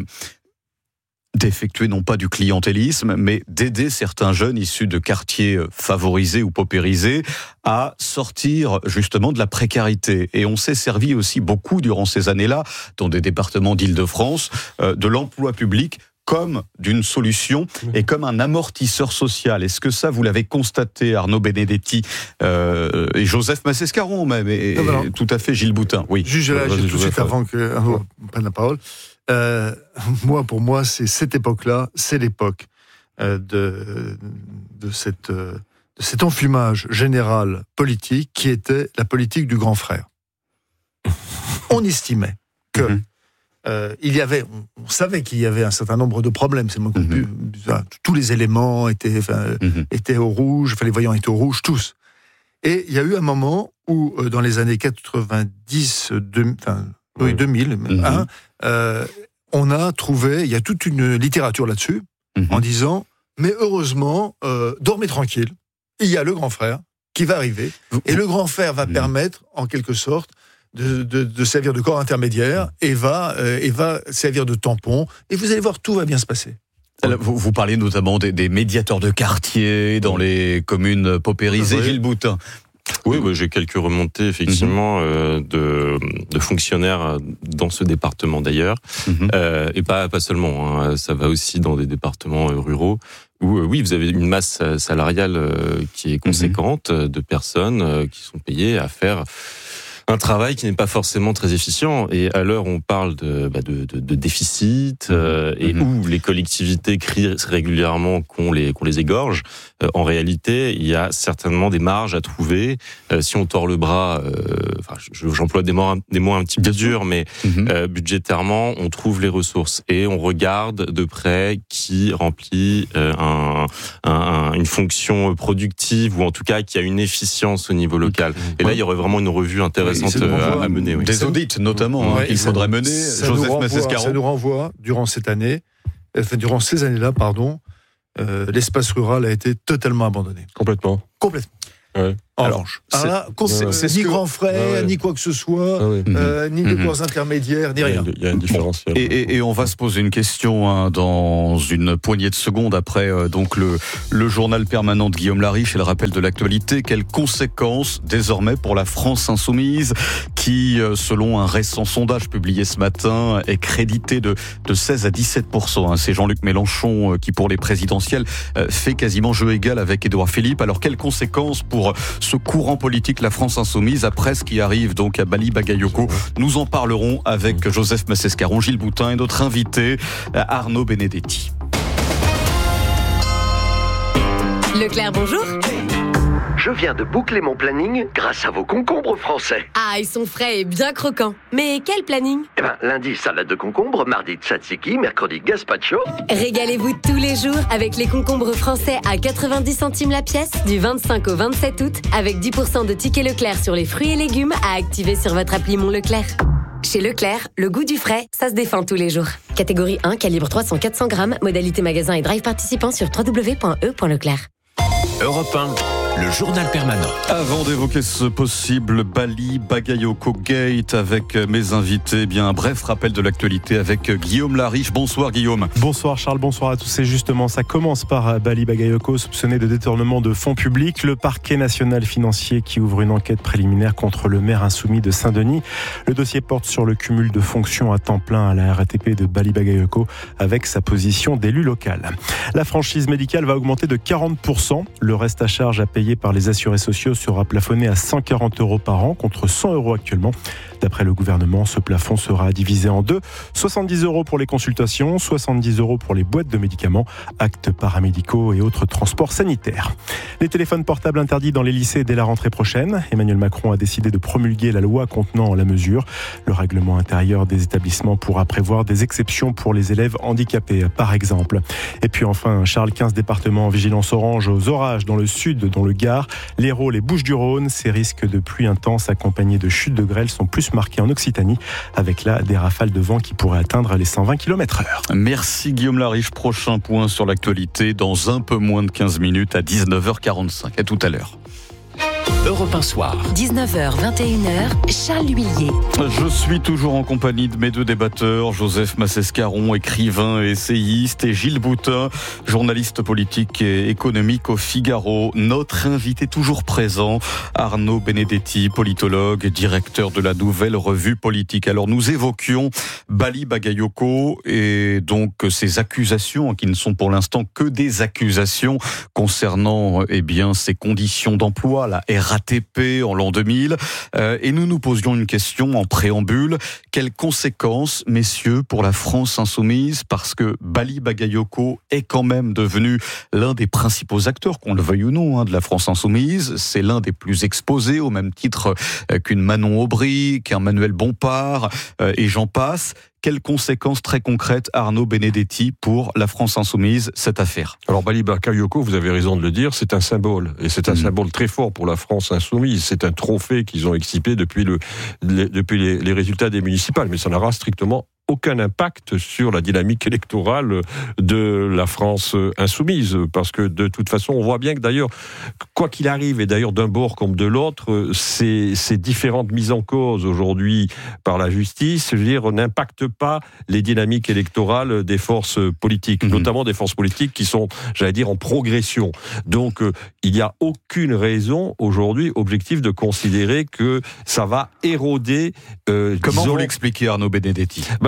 d'effectuer non pas du clientélisme, mais d'aider certains jeunes issus de quartiers favorisés ou paupérisés à sortir justement de la précarité. Et on s'est servi aussi beaucoup durant ces années-là, dans des départements d'Île-de-France, euh, de l'emploi public comme d'une solution et comme un amortisseur social. Est-ce que ça, vous l'avez constaté, Arnaud Benedetti euh, et Joseph Massescaron même, et, non, non. et tout à fait Gilles Boutin. Oui. Juste là, tout de suite avant que Arnaud prenne la parole. Euh, moi, pour moi, c'est cette époque-là, c'est l'époque euh, de de cette euh, de cet enfumage général politique qui était la politique du grand frère. On estimait que mm-hmm. Euh, il y avait, on, on savait qu'il y avait un certain nombre de problèmes. C'est moins qu'on mm-hmm. pu, enfin, tous les éléments étaient, enfin, mm-hmm. étaient au rouge. Enfin, les voyants étaient au rouge, tous. Et il y a eu un moment où, euh, dans les années quatre-vingt-dix, deux, enfin, oui, oui, deux mille, mm-hmm. hein, euh, on a trouvé, il y a toute une littérature là-dessus, mm-hmm. en disant, mais heureusement, euh, dormez tranquille. Il y a le grand frère qui va arriver, et le grand frère va mm-hmm. permettre, en quelque sorte, De, de, de servir de corps intermédiaire et va, euh, et va servir de tampon. Et vous allez voir, tout va bien se passer. Alors, vous, vous parlez notamment des, des médiateurs de quartier dans les communes paupérisées. Oui. Gilles Boutin. Oui, bah, j'ai quelques remontées effectivement mmh. euh, de, de fonctionnaires dans ce département d'ailleurs, mmh. euh, et pas pas seulement. Hein, ça va aussi dans des départements euh, ruraux où euh, oui, vous avez une masse salariale euh, qui est conséquente mmh. de personnes euh, qui sont payées à faire Un travail qui n'est pas forcément très efficient. Et à l'heure où on parle de, bah de, de, de déficit euh, et mmh. où les collectivités crient régulièrement qu'on les, qu'on les égorge, euh, en réalité, il y a certainement des marges à trouver. Euh, si on tord le bras, euh, enfin, j'emploie des mots, des mots un petit peu durs, mais mmh. euh, budgétairement, on trouve les ressources et on regarde de près qui remplit euh, un, un, une fonction productive ou en tout cas qui a une efficience au niveau local. Et là, il y aurait vraiment une revue intéressante oui, à, à mener. Oui. Des audits, notamment, ouais, hein, qu'il faudrait mener. Ça Joseph nous, renvoie, ça nous renvoie, durant cette année, enfin, durant ces années-là, pardon, euh, l'espace rural a été totalement abandonné. Complètement. Complètement. Ouais. En revanche. Alors là, c'est, c'est, c'est ni grand frais, ah ouais. ni quoi que ce soit, ah ouais. euh, mmh. ni de corps mmh. intermédiaires, ni rien. Il y a une différence. Et, et, et on va se poser une question hein, dans une poignée de secondes après euh, donc le, le journal permanent de Guillaume Lariche et le rappel de l'actualité. Quelles conséquences désormais pour la France insoumise qui, euh, selon un récent sondage publié ce matin, est crédité de, de seize à dix-sept pour cent. Hein. C'est Jean-Luc Mélenchon euh, qui, pour les présidentielles, euh, fait quasiment jeu égal avec Édouard Philippe. Alors, quelles conséquences pour ce courant politique, la France insoumise, après ce qui arrive donc à Bali Bagayoko? Nous en parlerons avec Joseph Massescaron, Gilles Boutin et notre invité Arnaud Benedetti. Leclerc, bonjour. Je viens de boucler mon planning grâce à vos concombres français. Ah, ils sont frais et bien croquants. Mais quel planning? Eh ben, lundi, salade de concombre, mardi, tzatziki, mercredi, gazpacho. Régalez-vous tous les jours avec les concombres français à quatre-vingt-dix centimes la pièce du vingt-cinq au vingt-sept août avec dix pour cent de tickets Leclerc sur les fruits et légumes à activer sur votre appli Mon Leclerc. Chez Leclerc, le goût du frais, ça se défend tous les jours. Catégorie un, calibre trois cents à quatre cents grammes, modalité magasin et drive participant sur w w w point e point leclerc. Europe un. Le journal permanent. Avant d'évoquer ce possible Bali Bagayoko Gate avec mes invités, eh bien un bref rappel de l'actualité avec Guillaume Lariche. Bonsoir Guillaume. Bonsoir Charles, bonsoir à tous. Et justement, ça commence par Bali Bagayoko, soupçonné de détournement de fonds publics. Le parquet national financier qui ouvre une enquête préliminaire contre le maire insoumis de Saint-Denis. Le dossier porte sur le cumul de fonctions à temps plein à la R A T P de Bali Bagayoko avec sa position d'élu local. La franchise médicale va augmenter de quarante pour cent. Le reste à charge à payer par les assurés sociaux sera plafonné à cent quarante euros par an contre cent euros actuellement. D'après le gouvernement, ce plafond sera divisé en deux. soixante-dix euros pour les consultations, soixante-dix euros pour les boîtes de médicaments, actes paramédicaux et autres transports sanitaires. Les téléphones portables interdits dans les lycées dès la rentrée prochaine. Emmanuel Macron a décidé de promulguer la loi contenant la mesure. Le règlement intérieur des établissements pourra prévoir des exceptions pour les élèves handicapés, par exemple. Et puis enfin, Charles, quinze départements en vigilance orange aux orages dans le sud, dont le Gard, l'Hérault, les Bouches-du-Rhône. Ces risques de pluie intense accompagnés de chutes de grêle sont plus marqués en Occitanie, avec là des rafales de vent qui pourraient atteindre les cent vingt kilomètres heure. Merci Guillaume Lariche. Prochain point sur l'actualité dans un peu moins de quinze minutes à dix-neuf heures quarante-cinq. À tout à l'heure. Europe un soir. dix-neuf heures vingt et une heures, Charles Huillier. Je suis toujours en compagnie de mes deux débatteurs, Joseph Massescaron, écrivain et essayiste, et Gilles Boutin, journaliste politique et économique au Figaro. Notre invité toujours présent, Arnaud Benedetti, politologue, directeur de la Nouvelle Revue Politique. Alors nous évoquions Bali Bagayoko et donc ces accusations qui ne sont pour l'instant que des accusations concernant eh bien ces conditions d'emploi, la R A T P en l'an deux mille. Euh, et nous nous posions une question en préambule. Quelles conséquences, messieurs, pour la France insoumise? Parce que Bali Bagayoko est quand même devenu l'un des principaux acteurs, qu'on le veuille ou non, hein, de la France insoumise. C'est l'un des plus exposés, au même titre euh, qu'une Manon Aubry, qu'un Manuel Bompard, euh, et j'en passe. Quelles conséquences très concrètes, Arnaud Benedetti, pour la France insoumise, cette affaire? Alors, Bali Bagayoko, vous avez raison de le dire, c'est un symbole. Et c'est un mmh. symbole très fort pour la France insoumise. C'est un trophée qu'ils ont excipé depuis, le, les, depuis les, les résultats des municipales. Mais ça n'aura strictement aucun impact sur la dynamique électorale de la France insoumise, parce que de toute façon, on voit bien que d'ailleurs, quoi qu'il arrive, et d'ailleurs d'un bord comme de l'autre, ces, ces différentes mises en cause aujourd'hui par la justice, je veux dire, n'impactent pas les dynamiques électorales des forces politiques, mmh. notamment des forces politiques qui sont, j'allais dire, en progression. Donc, euh, il n'y a aucune raison aujourd'hui objective de considérer que ça va éroder... Euh, Comment disons, vous l'expliquez, Arnaud Benedetti? Ben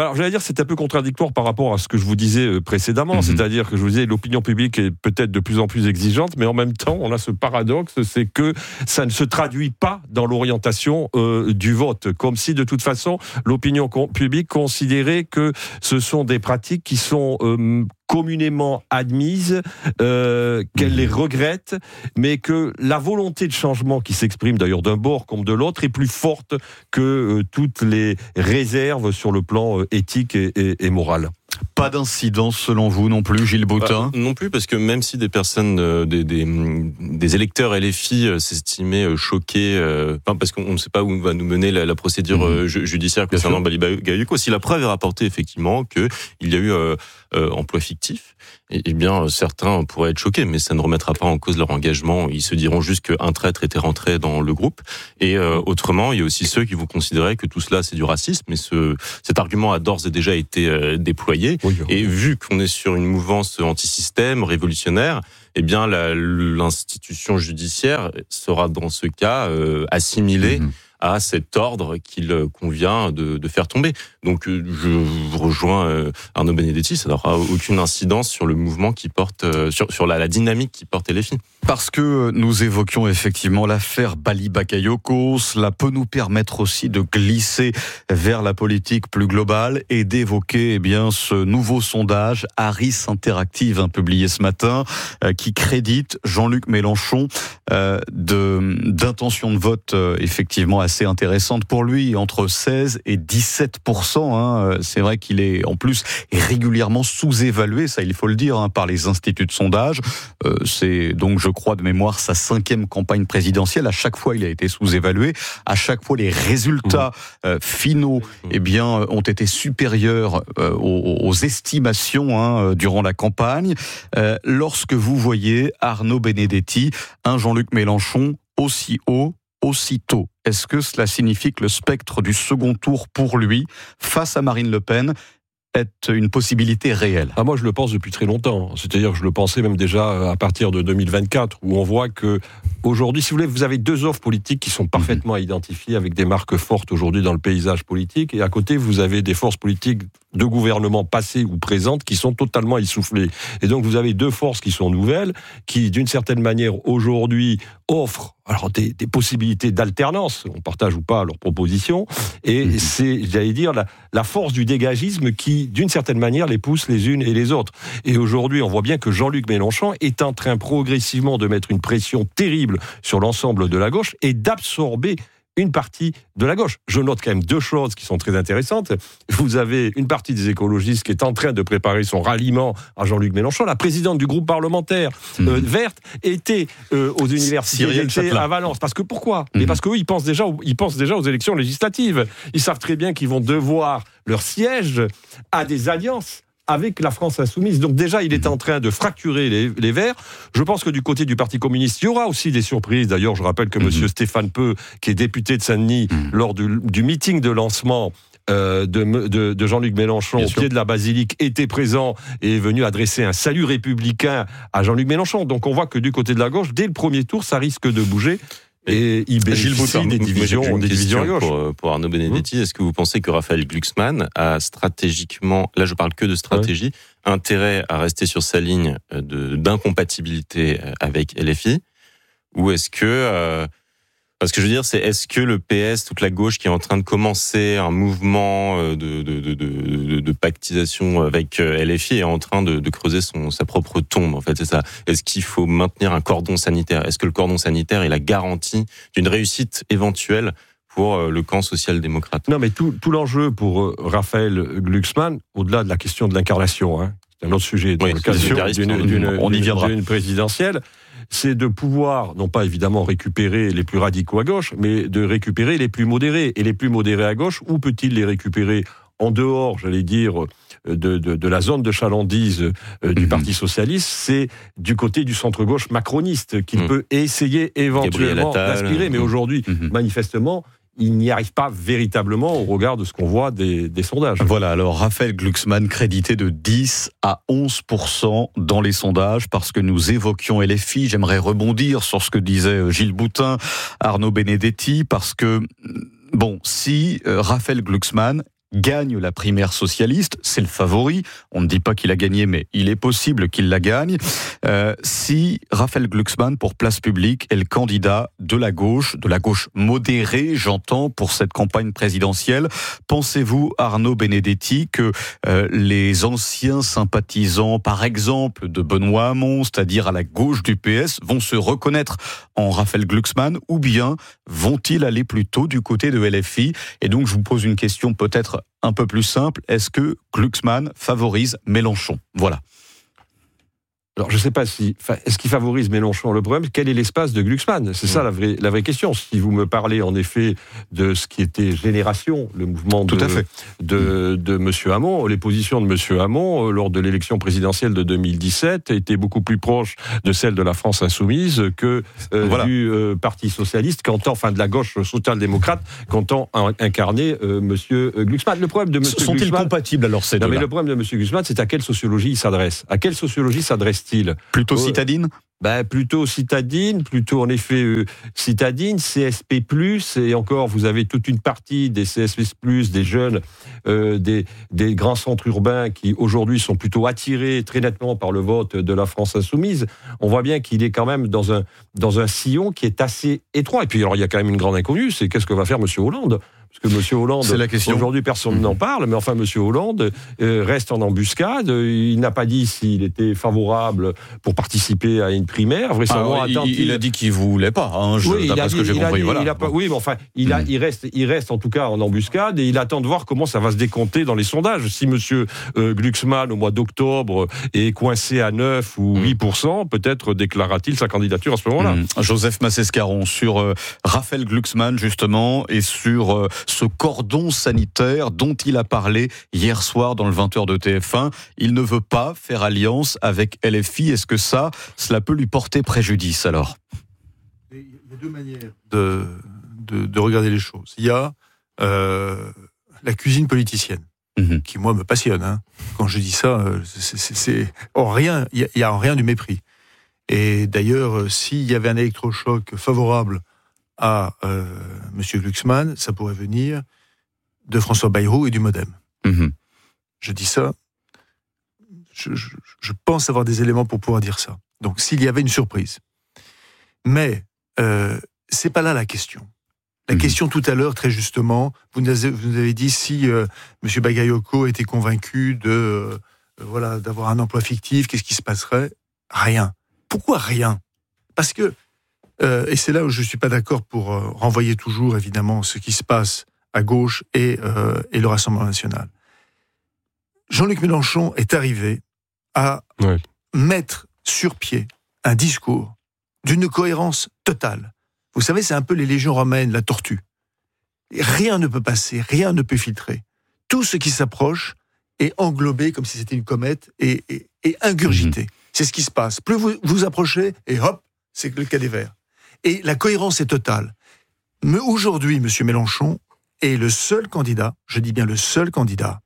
Alors, j'allais dire, c'est un peu contradictoire par rapport à ce que je vous disais précédemment, mmh. c'est-à-dire que je vous disais, l'opinion publique est peut-être de plus en plus exigeante, mais en même temps, on a ce paradoxe, c'est que ça ne se traduit pas dans l'orientation euh, du vote, comme si de toute façon, l'opinion con- publique considérait que ce sont des pratiques qui sont euh, communément admises, euh, qu'elle les regrette, mais que la volonté de changement qui s'exprime d'ailleurs d'un bord comme de l'autre est plus forte que euh, toutes les réserves sur le plan euh, éthique et, et, et moral. Pas d'incidence selon vous non plus, Gilles Boutin ? euh, Non plus, parce que même si des personnes, euh, des, des, des électeurs L F I euh, s'estimaient euh, choqués, euh, enfin, parce qu'on ne sait pas où va nous mener la, la procédure mmh. euh, judiciaire concernant Bali Bagayoko, si la preuve est rapportée effectivement qu'il y a eu euh, euh, emploi fictif, eh, eh bien certains pourraient être choqués, mais ça ne remettra pas en cause leur engagement. Ils se diront juste qu'un traître était rentré dans le groupe. Et euh, autrement, il y a aussi ceux qui vont considérer que tout cela c'est du racisme, mais ce, cet argument a d'ores et déjà été euh, déployé. Oui, oui. Et vu qu'on est sur une mouvance anti-système, révolutionnaire, eh bien la, l'institution judiciaire sera dans ce cas euh, assimilée mmh. à cet ordre qu'il convient de, de faire tomber. Donc je rejoins euh, Arnaud Benedetti, ça n'aura aucune incidence sur le mouvement qui porte, euh, sur, sur la, la dynamique qui porte L F I. Parce que nous évoquions effectivement l'affaire Bali Bagayoko, cela peut nous permettre aussi de glisser vers la politique plus globale et d'évoquer eh bien ce nouveau sondage Harris Interactive hein, publié ce matin euh, qui crédite Jean-Luc Mélenchon euh, de d'intention de vote euh, effectivement assez intéressante pour lui, entre seize et dix-sept pour cent. Hein. C'est vrai qu'il est en plus régulièrement sous-évalué, ça il faut le dire, hein, par les instituts de sondage. Euh, c'est donc je crois de mémoire sa cinquième campagne présidentielle. À chaque fois, il a été sous-évalué. À chaque fois, les résultats euh, finaux, eh bien, ont été supérieurs euh, aux, aux estimations hein, durant la campagne. Euh, lorsque vous voyez Arnaud Benedetti, un Jean-Luc Mélenchon aussi haut, aussitôt, est-ce que cela signifie que le spectre du second tour pour lui, face à Marine Le Pen, est une possibilité réelle? Ah, moi, je le pense depuis très longtemps. C'est-à-dire que je le pensais même déjà à partir de deux mille vingt-quatre, où on voit que aujourd'hui, si vous voulez, vous avez deux offres politiques qui sont parfaitement mmh. identifiées avec des marques fortes aujourd'hui dans le paysage politique. Et à côté, vous avez des forces politiques de gouvernement passées ou présentes qui sont totalement essoufflées. Et donc, vous avez deux forces qui sont nouvelles, qui, d'une certaine manière, aujourd'hui, offrent alors des, des possibilités d'alternance, on partage ou pas leurs propositions, et mmh. c'est, j'allais dire, la, la force du dégagisme qui, d'une certaine manière, les pousse les unes et les autres. Et aujourd'hui, on voit bien que Jean-Luc Mélenchon est en train progressivement de mettre une pression terrible sur l'ensemble de la gauche et d'absorber une partie de la gauche. Je note quand même deux choses qui sont très intéressantes. Vous avez une partie des écologistes qui est en train de préparer son ralliement à Jean-Luc Mélenchon. La présidente du groupe parlementaire mmh. euh, verte était euh, aux universités à Valence. Parce que pourquoi ? mmh. Mais parce qu'eux, ils pensent déjà, aux, ils pensent déjà aux élections législatives. Ils savent très bien qu'ils vont devoir leur siège à des alliances avec la France insoumise. Donc déjà, il est en train de fracturer les, les Verts. Je pense que du côté du Parti communiste, il y aura aussi des surprises. D'ailleurs, je rappelle que mmh. M. Stéphane Peu, qui est député de Saint-Denis, mmh. lors du, du meeting de lancement euh, de, de, de Jean-Luc Mélenchon Bien au sûr. pied de la basilique, était présent et est venu adresser un salut républicain à Jean-Luc Mélenchon. Donc on voit que du côté de la gauche, dès le premier tour, ça risque de bouger. Et il bénéficie des divisions, des divisions à gauche. Pour, pour Arnaud Benedetti, mmh. est-ce que vous pensez que Raphaël Glucksmann a stratégiquement, là je parle que de stratégie, ouais. intérêt à rester sur sa ligne de, d'incompatibilité avec L F I, ou est-ce que, euh, parce que je veux dire, c'est est-ce que le P S, toute la gauche qui est en train de commencer un mouvement de, de, de, de, de pactisation avec L F I est en train de, de creuser son, sa propre tombe, en fait, c'est ça. Est-ce qu'il faut maintenir un cordon sanitaire ? Est-ce que le cordon sanitaire est la garantie d'une réussite éventuelle pour le camp social-démocrate ? Non, mais tout, tout l'enjeu pour Raphaël Glucksmann, au-delà de la question de l'incarnation, hein, c'est un autre sujet, dans oui, le cas d'une, d'une, on y viendra. d'une présidentielle, c'est de pouvoir, non pas évidemment récupérer les plus radicaux à gauche, mais de récupérer les plus modérés. Et les plus modérés à gauche, où peut-il les récupérer ? En dehors, j'allais dire, de, de, de la zone de chalandise euh, du mmh. Parti socialiste, c'est du côté du centre-gauche macroniste qu'il mmh. peut essayer éventuellement d'aspirer. Mais aujourd'hui, mmh. manifestement, il n'y arrive pas véritablement au regard de ce qu'on voit des, des sondages. Voilà, alors Raphaël Glucksmann crédité de dix à onze pour cent dans les sondages parce que nous évoquions L F I. J'aimerais rebondir sur ce que disait Gilles Boutin, Arnaud Benedetti, parce que, bon, si euh, Raphaël Glucksmann gagne la primaire socialiste, c'est le favori. On ne dit pas qu'il a gagné, mais il est possible qu'il la gagne. Euh, si Raphaël Glucksmann, pour Place Publique, est le candidat de la gauche, de la gauche modérée, j'entends, pour cette campagne présidentielle, pensez-vous, Arnaud Benedetti, que euh, les anciens sympathisants, par exemple, de Benoît Hamon, c'est-à-dire à la gauche du P S, vont se reconnaître en Raphaël Glucksmann, ou bien vont-ils aller plutôt du côté de L F I? Et donc, je vous pose une question peut-être un peu plus simple. Est-ce que Glucksmann favorise Mélenchon? Voilà. Alors, je ne sais pas si... Est-ce qu'il favorise Mélenchon? Le problème, quel est l'espace de Glucksmann? C'est mmh. ça la vraie, la vraie question. Si vous me parlez, en effet, de ce qui était Génération, le mouvement de, Tout à fait. de, de M. Hamon, les positions de M. Hamon, lors de l'élection présidentielle de deux mille dix-sept, étaient beaucoup plus proches de celles de la France Insoumise que euh, voilà. du euh, Parti Socialiste, qu'entend, enfin de la gauche social-démocrate, qu'entend incarner euh, M. Glucksmann. Le problème de M. Sont-ils Glucksmann... compatibles, alors, ces deux-là? Non, mais le problème de M. Glucksmann, c'est à quelle sociologie il s'adresse? À quelle sociologie s'adresse Plutôt citadine? Ben, plutôt citadine, plutôt en effet euh, citadine, C S P plus, et encore vous avez toute une partie des C S P plus, des jeunes, euh, des, des grands centres urbains qui aujourd'hui sont plutôt attirés très nettement par le vote de la France Insoumise. On voit bien qu'il est quand même dans un, dans un sillon qui est assez étroit. Et puis alors il y a quand même une grande inconnue, c'est qu'est-ce que va faire M. Hollande? Parce que M. Hollande, c'est la question. Aujourd'hui, personne n'en parle, mais enfin, M. Hollande euh, reste en embuscade. Il n'a pas dit s'il était favorable pour participer à une primaire. Ah, il, il, il a dit qu'il ne voulait pas, hein, je, oui, d'après ce que j'ai compris. Dit, voilà. il a pas, oui, mais enfin, il, a, mmh. il, reste, il reste en tout cas en embuscade et il attend de voir comment ça va se décompter dans les sondages. Si M. Euh, Glucksmann, au mois d'octobre, est coincé à neuf ou huit pour cent, peut-être déclarera-t-il sa candidature à ce moment-là. Mmh. Joseph Massescaron, sur euh, Raphaël Glucksmann, justement, et sur euh, ce cordon sanitaire dont il a parlé hier soir dans le vingt heures de T F un. Il ne veut pas faire alliance avec L F I. Est-ce que ça, cela peut lui porter préjudice alors? Il y a deux manières de, de, de regarder les choses. Il y a euh, la cuisine politicienne, mmh. qui moi me passionne. Hein. Quand je dis ça, c'est, c'est, c'est en rien, il y a en rien du mépris. Et d'ailleurs, s'il y avait un électrochoc favorable à euh, M. Glucksmann, ça pourrait venir de François Bayrou et du Modem. Mmh. Je dis ça, je, je, je pense avoir des éléments pour pouvoir dire ça. Donc s'il y avait une surprise. Mais euh, c'est pas là la question. La mmh. question tout à l'heure, très justement, vous nous avez, vous nous avez dit si euh, M. Bagayoko était convaincu de euh, voilà d'avoir un emploi fictif, qu'est-ce qui se passerait? Rien. Pourquoi rien? Parce que Euh, et c'est là où je ne suis pas d'accord pour euh, renvoyer toujours, évidemment, ce qui se passe à gauche et, euh, et le Rassemblement national. Jean-Luc Mélenchon est arrivé à ouais. mettre sur pied un discours d'une cohérence totale. Vous savez, c'est un peu les légions romaines, la tortue. Rien ne peut passer, rien ne peut filtrer. Tout ce qui s'approche est englobé comme si c'était une comète et, et, et ingurgité. Mmh. C'est ce qui se passe. Plus vous vous approchez, et hop, c'est le cas des Verts. Et la cohérence est totale. Mais aujourd'hui, M. Mélenchon est le seul candidat, je dis bien le seul candidat,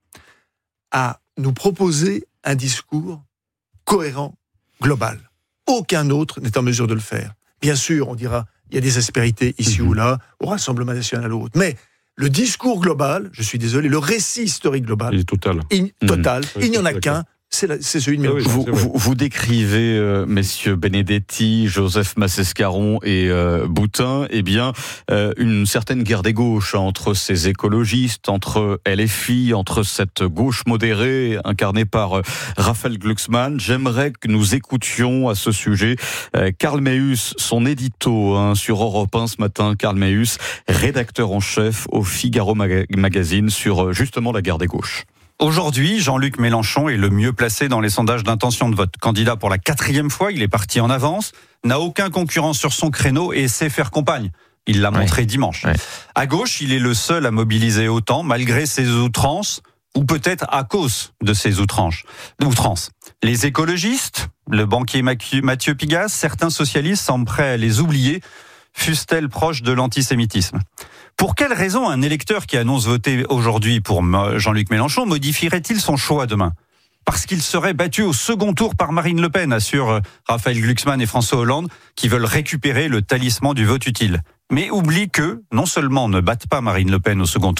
à nous proposer un discours cohérent, global. Aucun autre n'est en mesure de le faire. Bien sûr, on dira, il y a des aspérités ici mmh. ou là, au Rassemblement national ou autre. Mais le discours global, je suis désolé, le récit historique global, il est total. Il, total, mmh. il n'y en a D'accord. qu'un. C'est, la, c'est celui de Mélenchon. Vous, vous, vous décrivez, euh, messieurs Benedetti, Joseph Massescaron et euh, Boutin, eh bien, euh, une certaine guerre des gauches hein, entre ces écologistes, entre L F I, entre cette gauche modérée incarnée par euh, Raphaël Glucksmann. J'aimerais que nous écoutions à ce sujet euh, Karl Meus, son édito hein, sur Europe un ce matin. Karl Meus, rédacteur en chef au Figaro Mag- Magazine sur euh, justement la guerre des gauches. Aujourd'hui, Jean-Luc Mélenchon est le mieux placé dans les sondages d'intention de vote. Candidat pour la quatrième fois, il est parti en avance, n'a aucun concurrent sur son créneau et sait faire compagne. Il l'a montré ouais. dimanche. Ouais. À gauche, il est le seul à mobiliser autant, malgré ses outrances, ou peut-être à cause de ses outrances. outrances. Les écologistes, le banquier Mathieu Pigasse, certains socialistes semblent prêts à les oublier, fussent-elles proches de l'antisémitisme. Pour quelle raison un électeur qui annonce voter aujourd'hui pour Jean-Luc Mélenchon modifierait-il son choix demain? Parce qu'il serait battu au second tour par Marine Le Pen, assurent Raphaël Glucksmann et François Hollande, qui veulent récupérer le talisman du vote utile. Mais oublie que, non seulement ne battent pas Marine Le Pen au second tour,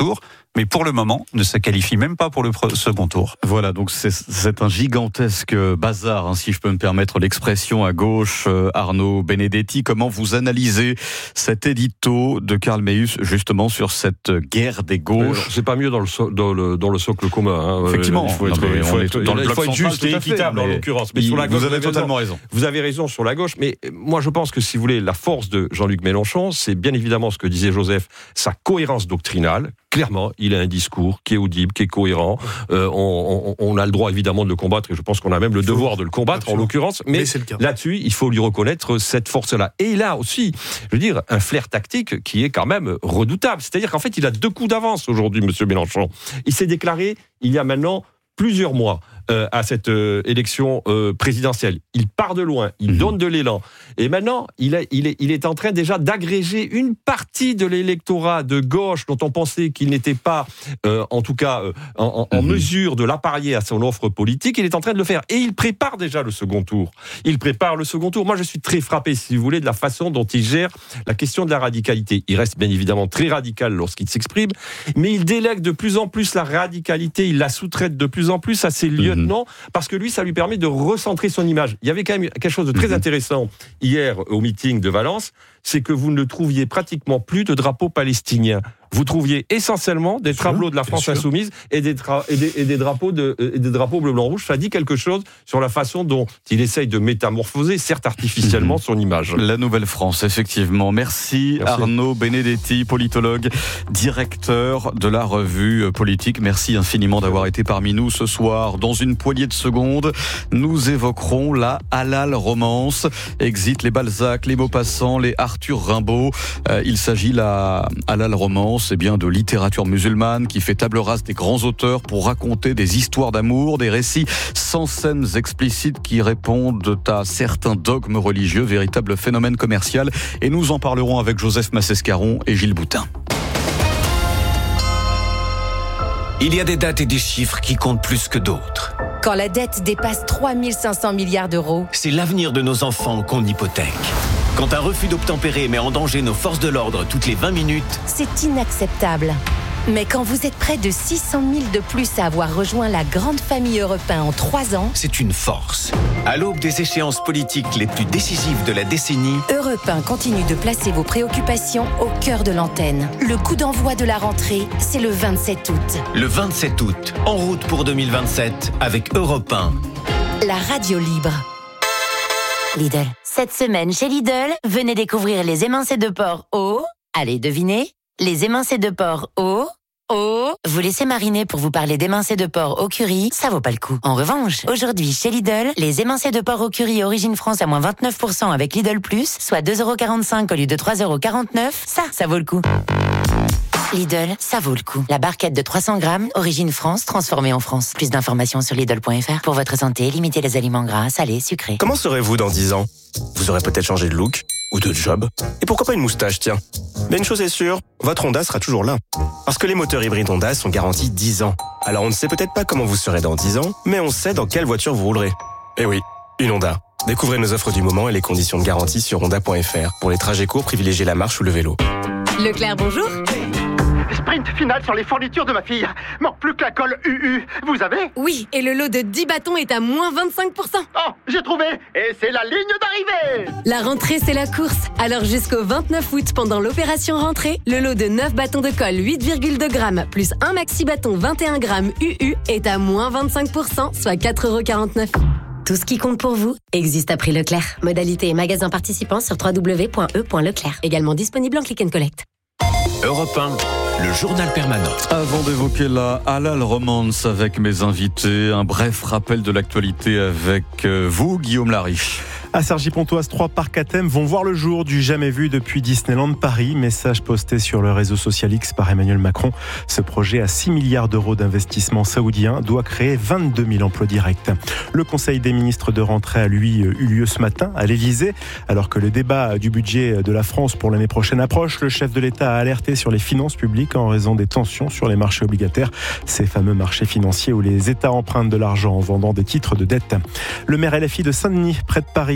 mais pour le moment ne se qualifie même pas pour le second tour. Voilà, donc c'est, c'est un gigantesque bazar, hein, si je peux me permettre l'expression à gauche. Euh, Arnaud Benedetti, comment vous analysez cet édito de Karl Meeus justement sur cette guerre des gauches? C'est pas mieux dans le, so- dans le, dans le socle commun. Hein. Effectivement, il faut être, non, il faut être, dans le il faut être juste et équitable mais en l'occurrence. Mais il, sur la gauche, vous avez vous totalement raison. raison. Vous avez raison sur la gauche, mais moi je pense que si vous voulez, la force de Jean-Luc Mélenchon, c'est bien évidemment ce que disait Joseph, sa cohérence doctrinale. Clairement, il a un discours qui est audible, qui est cohérent. Euh, on, on, on a le droit évidemment de le combattre, et je pense qu'on a même le devoir de le combattre Absolument. en l'occurrence. Mais, mais là-dessus, il faut lui reconnaître cette force-là. Et il a aussi, je veux dire, un flair tactique qui est quand même redoutable. C'est-à-dire qu'en fait, il a deux coups d'avance aujourd'hui, Monsieur Mélenchon. Il s'est déclaré il y a maintenant plusieurs mois euh, à cette euh, élection euh, présidentielle. Il part de loin, il mmh. donne de l'élan. Et maintenant, il est, il, est, il est en train déjà d'agréger une partie de l'électorat de gauche dont on pensait qu'il n'était pas, euh, en tout cas, euh, en, en mmh. mesure de l'apparier à son offre politique. Il est en train de le faire. Et il prépare déjà le second tour. Il prépare le second tour. Moi, je suis très frappé, si vous voulez, de la façon dont il gère la question de la radicalité. Il reste bien évidemment très radical lorsqu'il s'exprime, mais il délègue de plus en plus la radicalité, il la sous-traite de plus en plus à ses lieutenants, mmh. parce que lui, ça lui permet de recentrer son image. Il y avait quand même quelque chose de très mmh. intéressant hier au meeting de Valence, c'est que vous ne trouviez pratiquement plus de drapeaux palestiniens. Vous trouviez essentiellement des tableaux de la France insoumise et des, tra- et des, et des drapeaux de, et des drapeaux bleu, blanc, rouge. Ça dit quelque chose sur la façon dont il essaye de métamorphoser, certes artificiellement, mmh. son image. La nouvelle France, effectivement. Merci, Merci. Arnaud Benedetti, politologue, directeur de la revue politique. Merci infiniment d'avoir été parmi nous ce soir. Dans une poignée de secondes, nous évoquerons la halal romance. Exit les Balzac, les Maupassant, les Arthur Rimbaud. Euh, il s'agit la halal romance, c'est bien de littérature musulmane qui fait table rase des grands auteurs pour raconter des histoires d'amour, des récits sans scènes explicites qui répondent à certains dogmes religieux, véritable phénomène commercial. Et nous en parlerons avec Joseph Massescaron et Gilles Boutin. Il y a des dates et des chiffres qui comptent plus que d'autres. Quand la dette dépasse trois mille cinq cents milliards d'euros, c'est l'avenir de nos enfants qu'on hypothèque. Quand un refus d'obtempérer met en danger nos forces de l'ordre toutes les vingt minutes, c'est inacceptable. Mais quand vous êtes près de six cent mille de plus à avoir rejoint la grande famille Europe un en trois ans, c'est une force. À l'aube des échéances politiques les plus décisives de la décennie, Europe un continue de placer vos préoccupations au cœur de l'antenne. Le coup d'envoi de la rentrée, c'est le vingt-sept août. Le vingt-sept août, en route pour deux mille vingt-sept avec Europe un. La radio libre. Lidl. Cette semaine chez Lidl, venez découvrir les émincés de porc au... Allez, devinez. Les émincés de porc au... au... Vous laissez mariner pour vous parler d'émincés de porc au curry, ça vaut pas le coup. En revanche, aujourd'hui chez Lidl, les émincés de porc au curry Origine France à moins vingt-neuf pour cent avec Lidl Plus, soit deux euros quarante-cinq au lieu de trois euros quarante-neuf, ça, ça vaut le coup. Lidl, ça vaut le coup. La barquette de trois cents grammes, Origine France, transformée en France. Plus d'informations sur Lidl point F R. Pour votre santé, limitez les aliments gras, salés, sucrés. Comment serez-vous dans dix ans ? Vous aurez peut-être changé de look, ou de job. Et pourquoi pas une moustache, tiens. Mais une chose est sûre, votre Honda sera toujours là. Parce que les moteurs hybrides Honda sont garantis dix ans. Alors on ne sait peut-être pas comment vous serez dans dix ans, mais on sait dans quelle voiture vous roulerez. Eh oui, une Honda. Découvrez nos offres du moment et les conditions de garantie sur honda point F R. Pour les trajets courts, privilégiez la marche ou le vélo. Leclerc, bonjour. Sprint final sur les fournitures de ma fille. Manque plus que la colle U U. Vous avez ? Oui, et le lot de dix bâtons est à moins vingt-cinq pour cent. Oh, j'ai trouvé. Et c'est la ligne d'arrivée. La rentrée, c'est la course. Alors jusqu'au vingt-neuf août, pendant l'opération rentrée, le lot de neuf bâtons de colle huit virgule deux grammes plus un maxi bâton vingt et un grammes U U est à moins vingt-cinq pour cent, soit quatre euros quarante-neuf. Tout ce qui compte pour vous existe à prix Leclerc. Modalité et magasin participants sur w w w point e point leclerc. Également disponible en click and collect. Europe un, le journal permanent. Avant d'évoquer la halal romance avec mes invités, un bref rappel de l'actualité avec vous, Guillaume Lariche. À Cergy-Pontoise, trois parcs à thème vont voir le jour du jamais vu depuis Disneyland Paris. Message posté sur le réseau social X par Emmanuel Macron. Ce projet à six milliards d'euros d'investissement saoudien doit créer vingt-deux mille emplois directs. Le Conseil des ministres de rentrée a lui eu lieu ce matin à l'Élysée. Alors que le débat du budget de la France pour l'année prochaine approche, le chef de l'État a alerté sur les finances publiques en raison des tensions sur les marchés obligataires. Ces fameux marchés financiers où les États empruntent de l'argent en vendant des titres de dette. Le maire L F I de Saint-Denis, près de Paris,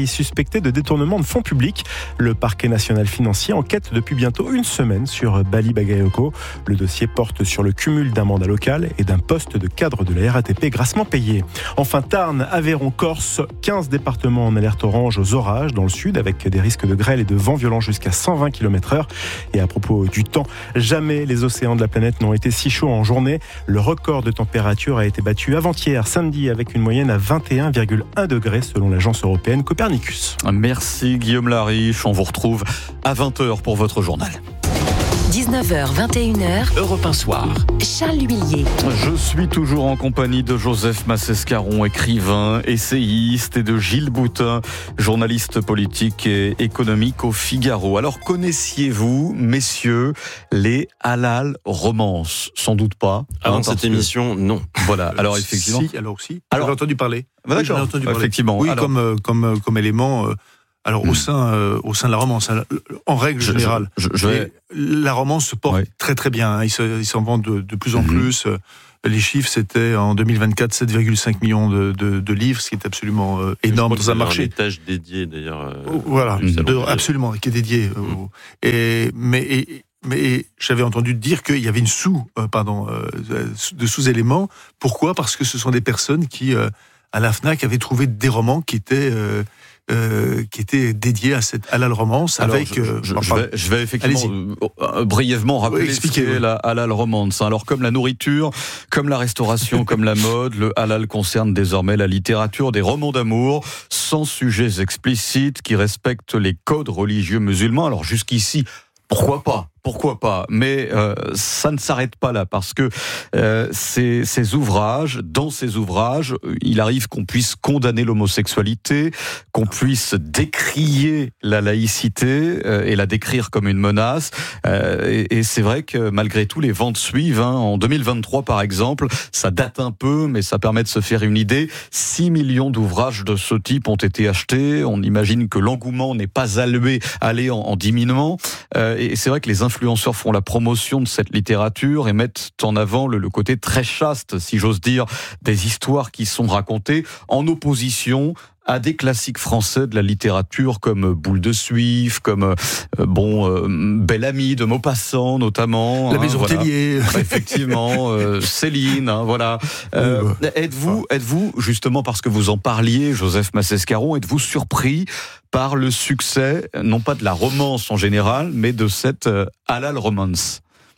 Larry, suspecté de détournement de fonds publics. Le parquet national financier enquête depuis bientôt une semaine sur Bali Bagayoko. Le dossier porte sur le cumul d'un mandat local et d'un poste de cadre de la R A T P grassement payé. Enfin, Tarn, Aveyron, Corse, quinze départements en alerte orange aux orages dans le sud avec des risques de grêle et de vent violents jusqu'à cent vingt kilomètres heure. Et à propos du temps, jamais les océans de la planète n'ont été si chauds en journée. Le record de température a été battu avant-hier, samedi, avec une moyenne à vingt et un virgule un degrés selon l'agence européenne Copernicus. Merci Guillaume Lariche, on vous retrouve à vingt heures pour votre journal. dix-neuf heures vingt et une heures, Europe un soir. Charles L'Huillier. Je suis toujours en compagnie de Joseph Massescaron, écrivain, essayiste, et de Gilles Boutin, journaliste politique et économique au Figaro. Alors, connaissiez-vous, messieurs, les halal romances? Sans doute pas. Avant hein, cette que... émission, non. Voilà, alors effectivement... Si, alors si, alors, j'ai entendu parler. Bah, oui, j'en ai entendu parler. Effectivement. Oui, alors... comme, comme, comme élément... Euh... Alors, mmh. au sein, euh, au sein de la romance, en règle je, générale, je, je, je vais... la romance se porte oui. très très bien. Ils, se, ils s'en vendent de, de plus en mmh. plus. Les chiffres, c'était en deux mille vingt-quatre sept virgule cinq millions de, de, de livres, ce qui est absolument euh, énorme dans un marché. Un étage dédié d'ailleurs. Euh, voilà, de, absolument, qui est dédié. Mmh. Euh, et mais et, mais j'avais entendu dire qu'il y avait une sous, euh, pardon, euh, de sous-éléments. Pourquoi ? Parce que ce sont des personnes qui, euh, à la Fnac, avaient trouvé des romans qui étaient euh, Euh, qui était dédié à cette halal romance. Alors, avec. Je, je, euh, je, vais, je vais effectivement euh, brièvement rappeler oui, ce qu'est la halal romance. Alors, comme la nourriture, comme la restauration, comme la mode, le halal concerne désormais la littérature des romans d'amour, sans sujets explicites, qui respectent les codes religieux musulmans. Alors, jusqu'ici, pourquoi pas ? Pourquoi pas ? Mais euh, ça ne s'arrête pas là, parce que euh, ces, ces ouvrages, dans ces ouvrages, il arrive qu'on puisse condamner l'homosexualité, qu'on puisse décrier la laïcité euh, et la décrire comme une menace. Euh, et, et c'est vrai que malgré tout, les ventes suivent. Hein. En deux mille vingt-trois, par exemple, ça date un peu, mais ça permet de se faire une idée. six millions d'ouvrages de ce type ont été achetés. On imagine que l'engouement n'est pas allé, allé en, en diminuant. Euh, et c'est vrai que les influenceurs font la promotion de cette littérature et mettent en avant le, le côté très chaste, si j'ose dire, des histoires qui sont racontées en opposition à des classiques français de la littérature comme Boule de Suif, comme euh, bon euh, Belle Amie de Maupassant notamment. La Maison hein, Tellier. Voilà. Effectivement, euh, Céline, hein, voilà. Euh, oui, bah. Êtes-vous, êtes-vous, justement parce que vous en parliez, Joseph Massescaron, êtes-vous surpris par le succès, non pas de la romance en général, mais de cette euh, halal romance ?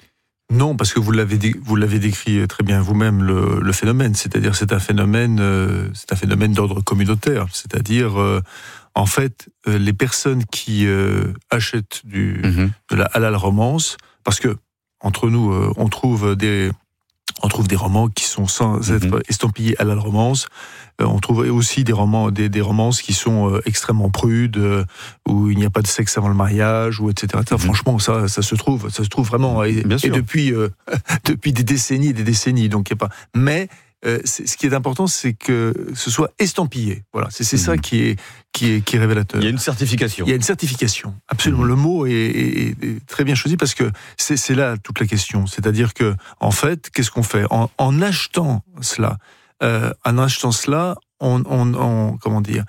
Non, parce que vous l'avez dé- vous l'avez décrit très bien vous-même le, le phénomène, c'est-à-dire c'est un phénomène euh, c'est un phénomène d'ordre communautaire, c'est-à-dire euh, en fait euh, les personnes qui euh, achètent du mm-hmm. de la halal romance, parce que entre nous euh, on trouve des on trouve des romans qui sont sans mm-hmm. être estampillés halal romance. Euh, on trouve aussi des romans, des, des romances qui sont euh, extrêmement prudes, euh, où il n'y a pas de sexe avant le mariage, ou et cetera. Mm-hmm. Franchement, ça, ça se trouve, ça se trouve vraiment, et, et depuis, euh, depuis des décennies et des décennies. Donc, il y a pas. Mais euh, c'est, ce qui est important, c'est que ce soit estampillé. Voilà, c'est, c'est mm-hmm. ça qui est, qui est, qui est révélateur. Il y a une certification. Il y a une certification. Absolument. Mm-hmm. Le mot est, est, est très bien choisi parce que c'est, c'est là toute la question. C'est-à-dire que, en fait, qu'est-ce qu'on fait en, en achetant cela? Euh, en achetant cela, on, on, on, comment dire,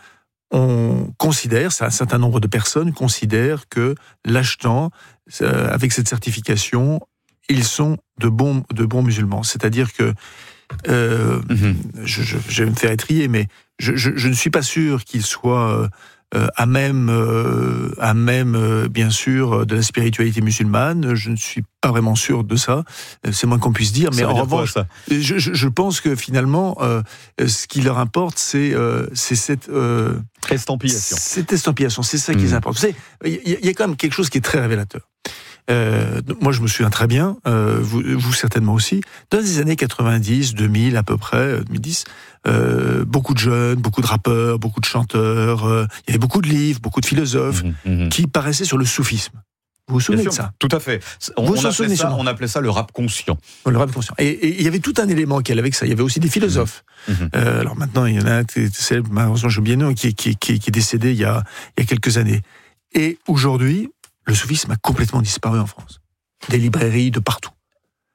on considère, un certain nombre de personnes considèrent que l'achetant, euh, avec cette certification, ils sont de bons, de bons musulmans. C'est-à-dire que, euh, mm-hmm. je, je, je vais me faire étrier, mais je, je, je ne suis pas sûr qu'ils soient euh, à même, euh, à même, euh, bien sûr, de la spiritualité musulmane. Je ne suis pas vraiment sûr de ça. C'est moins qu'on puisse dire. Mais ça en revanche, quoi, je, je, je pense que finalement, euh, ce qui leur importe, c'est, euh, c'est cette euh, estampillation. Cette estampillation, c'est ça qui mmh. est important. Il y, y a quand même quelque chose qui est très révélateur. Euh, moi, je me souviens très bien, euh, vous, vous certainement aussi, dans les années quatre-vingt-dix, deux mille à peu près, deux mille dix, euh, beaucoup de jeunes, beaucoup de rappeurs, beaucoup de chanteurs, euh, il y avait beaucoup de livres, beaucoup de philosophes mmh, mmh. qui paraissaient sur le soufisme. Vous vous souvenez de ça ? Tout à fait. On, on, appelait ça, on appelait ça le rap conscient. Le rap conscient. Et il y avait tout un élément qui allait avec ça. Il y avait aussi des philosophes. Mmh. Euh, alors maintenant, il y en a un, c'est malheureusement j'ai oublié le nom, qui, qui, qui, qui est décédé il y a, il y a quelques années. Et aujourd'hui, le soufisme a complètement disparu en France. Des librairies de partout. Pourquoi ?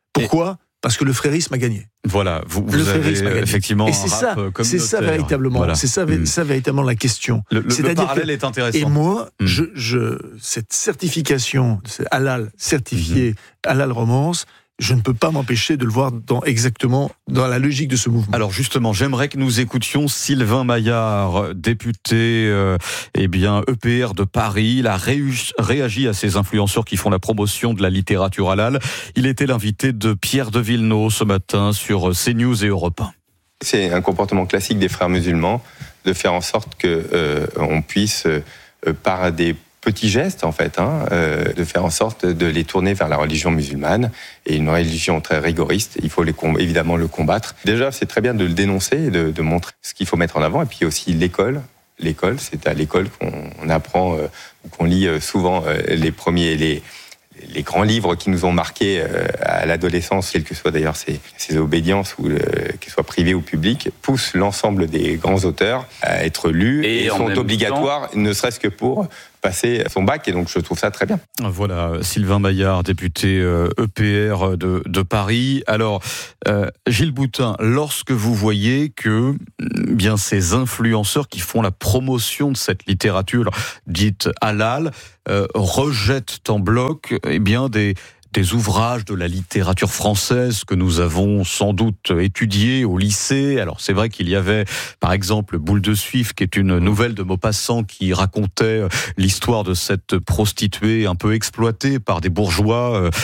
parce que le frérisme a gagné. Voilà, vous, vous avez effectivement et c'est un ça, rap c'est ça véritablement, voilà. c'est ça, mmh. ça véritablement la question. Le, le, le parallèle que, est intéressant. Et moi, mmh. je, je, cette certification, c'est halal certifié, mmh. halal romance, je ne peux pas m'empêcher de le voir dans, exactement dans la logique de ce mouvement. Alors justement, j'aimerais que nous écoutions Sylvain Maillard, député euh, eh bien, E P R de Paris. Il a réu- réagi à ces influenceurs qui font la promotion de la littérature halal. Il était l'invité de Pierre de Villeneuve ce matin sur CNews et Europe un. C'est un comportement classique des frères musulmans de faire en sorte que euh, on puisse, euh, par des petits gestes en fait, hein, euh, de faire en sorte de les tourner vers la religion musulmane, et une religion très rigoriste. Il faut les com- évidemment le combattre. Déjà, c'est très bien de le dénoncer, de, de montrer ce qu'il faut mettre en avant, et puis aussi l'école. L'école, c'est à l'école qu'on on apprend, euh, qu'on lit souvent euh, les premiers, les les grands livres qui nous ont marqués euh, à l'adolescence, quelles que soient d'ailleurs ces, ces obédiences, ou euh, qu'elles soient privées ou publiques, poussent l'ensemble des grands auteurs à être lus et, et sont obligatoires, temps... ne serait-ce que pour passer son bac, et donc je trouve ça très bien. Voilà, Sylvain Maillard, député euh, E P R de, de Paris. Alors, euh, Gilles Boutin, lorsque vous voyez que bien ces influenceurs qui font la promotion de cette littérature dite halal euh, rejettent en bloc eh bien des des ouvrages de la littérature française que nous avons sans doute étudiés au lycée. Alors c'est vrai qu'il y avait par exemple Boule de Suif, qui est une nouvelle de Maupassant qui racontait l'histoire de cette prostituée un peu exploitée par des bourgeois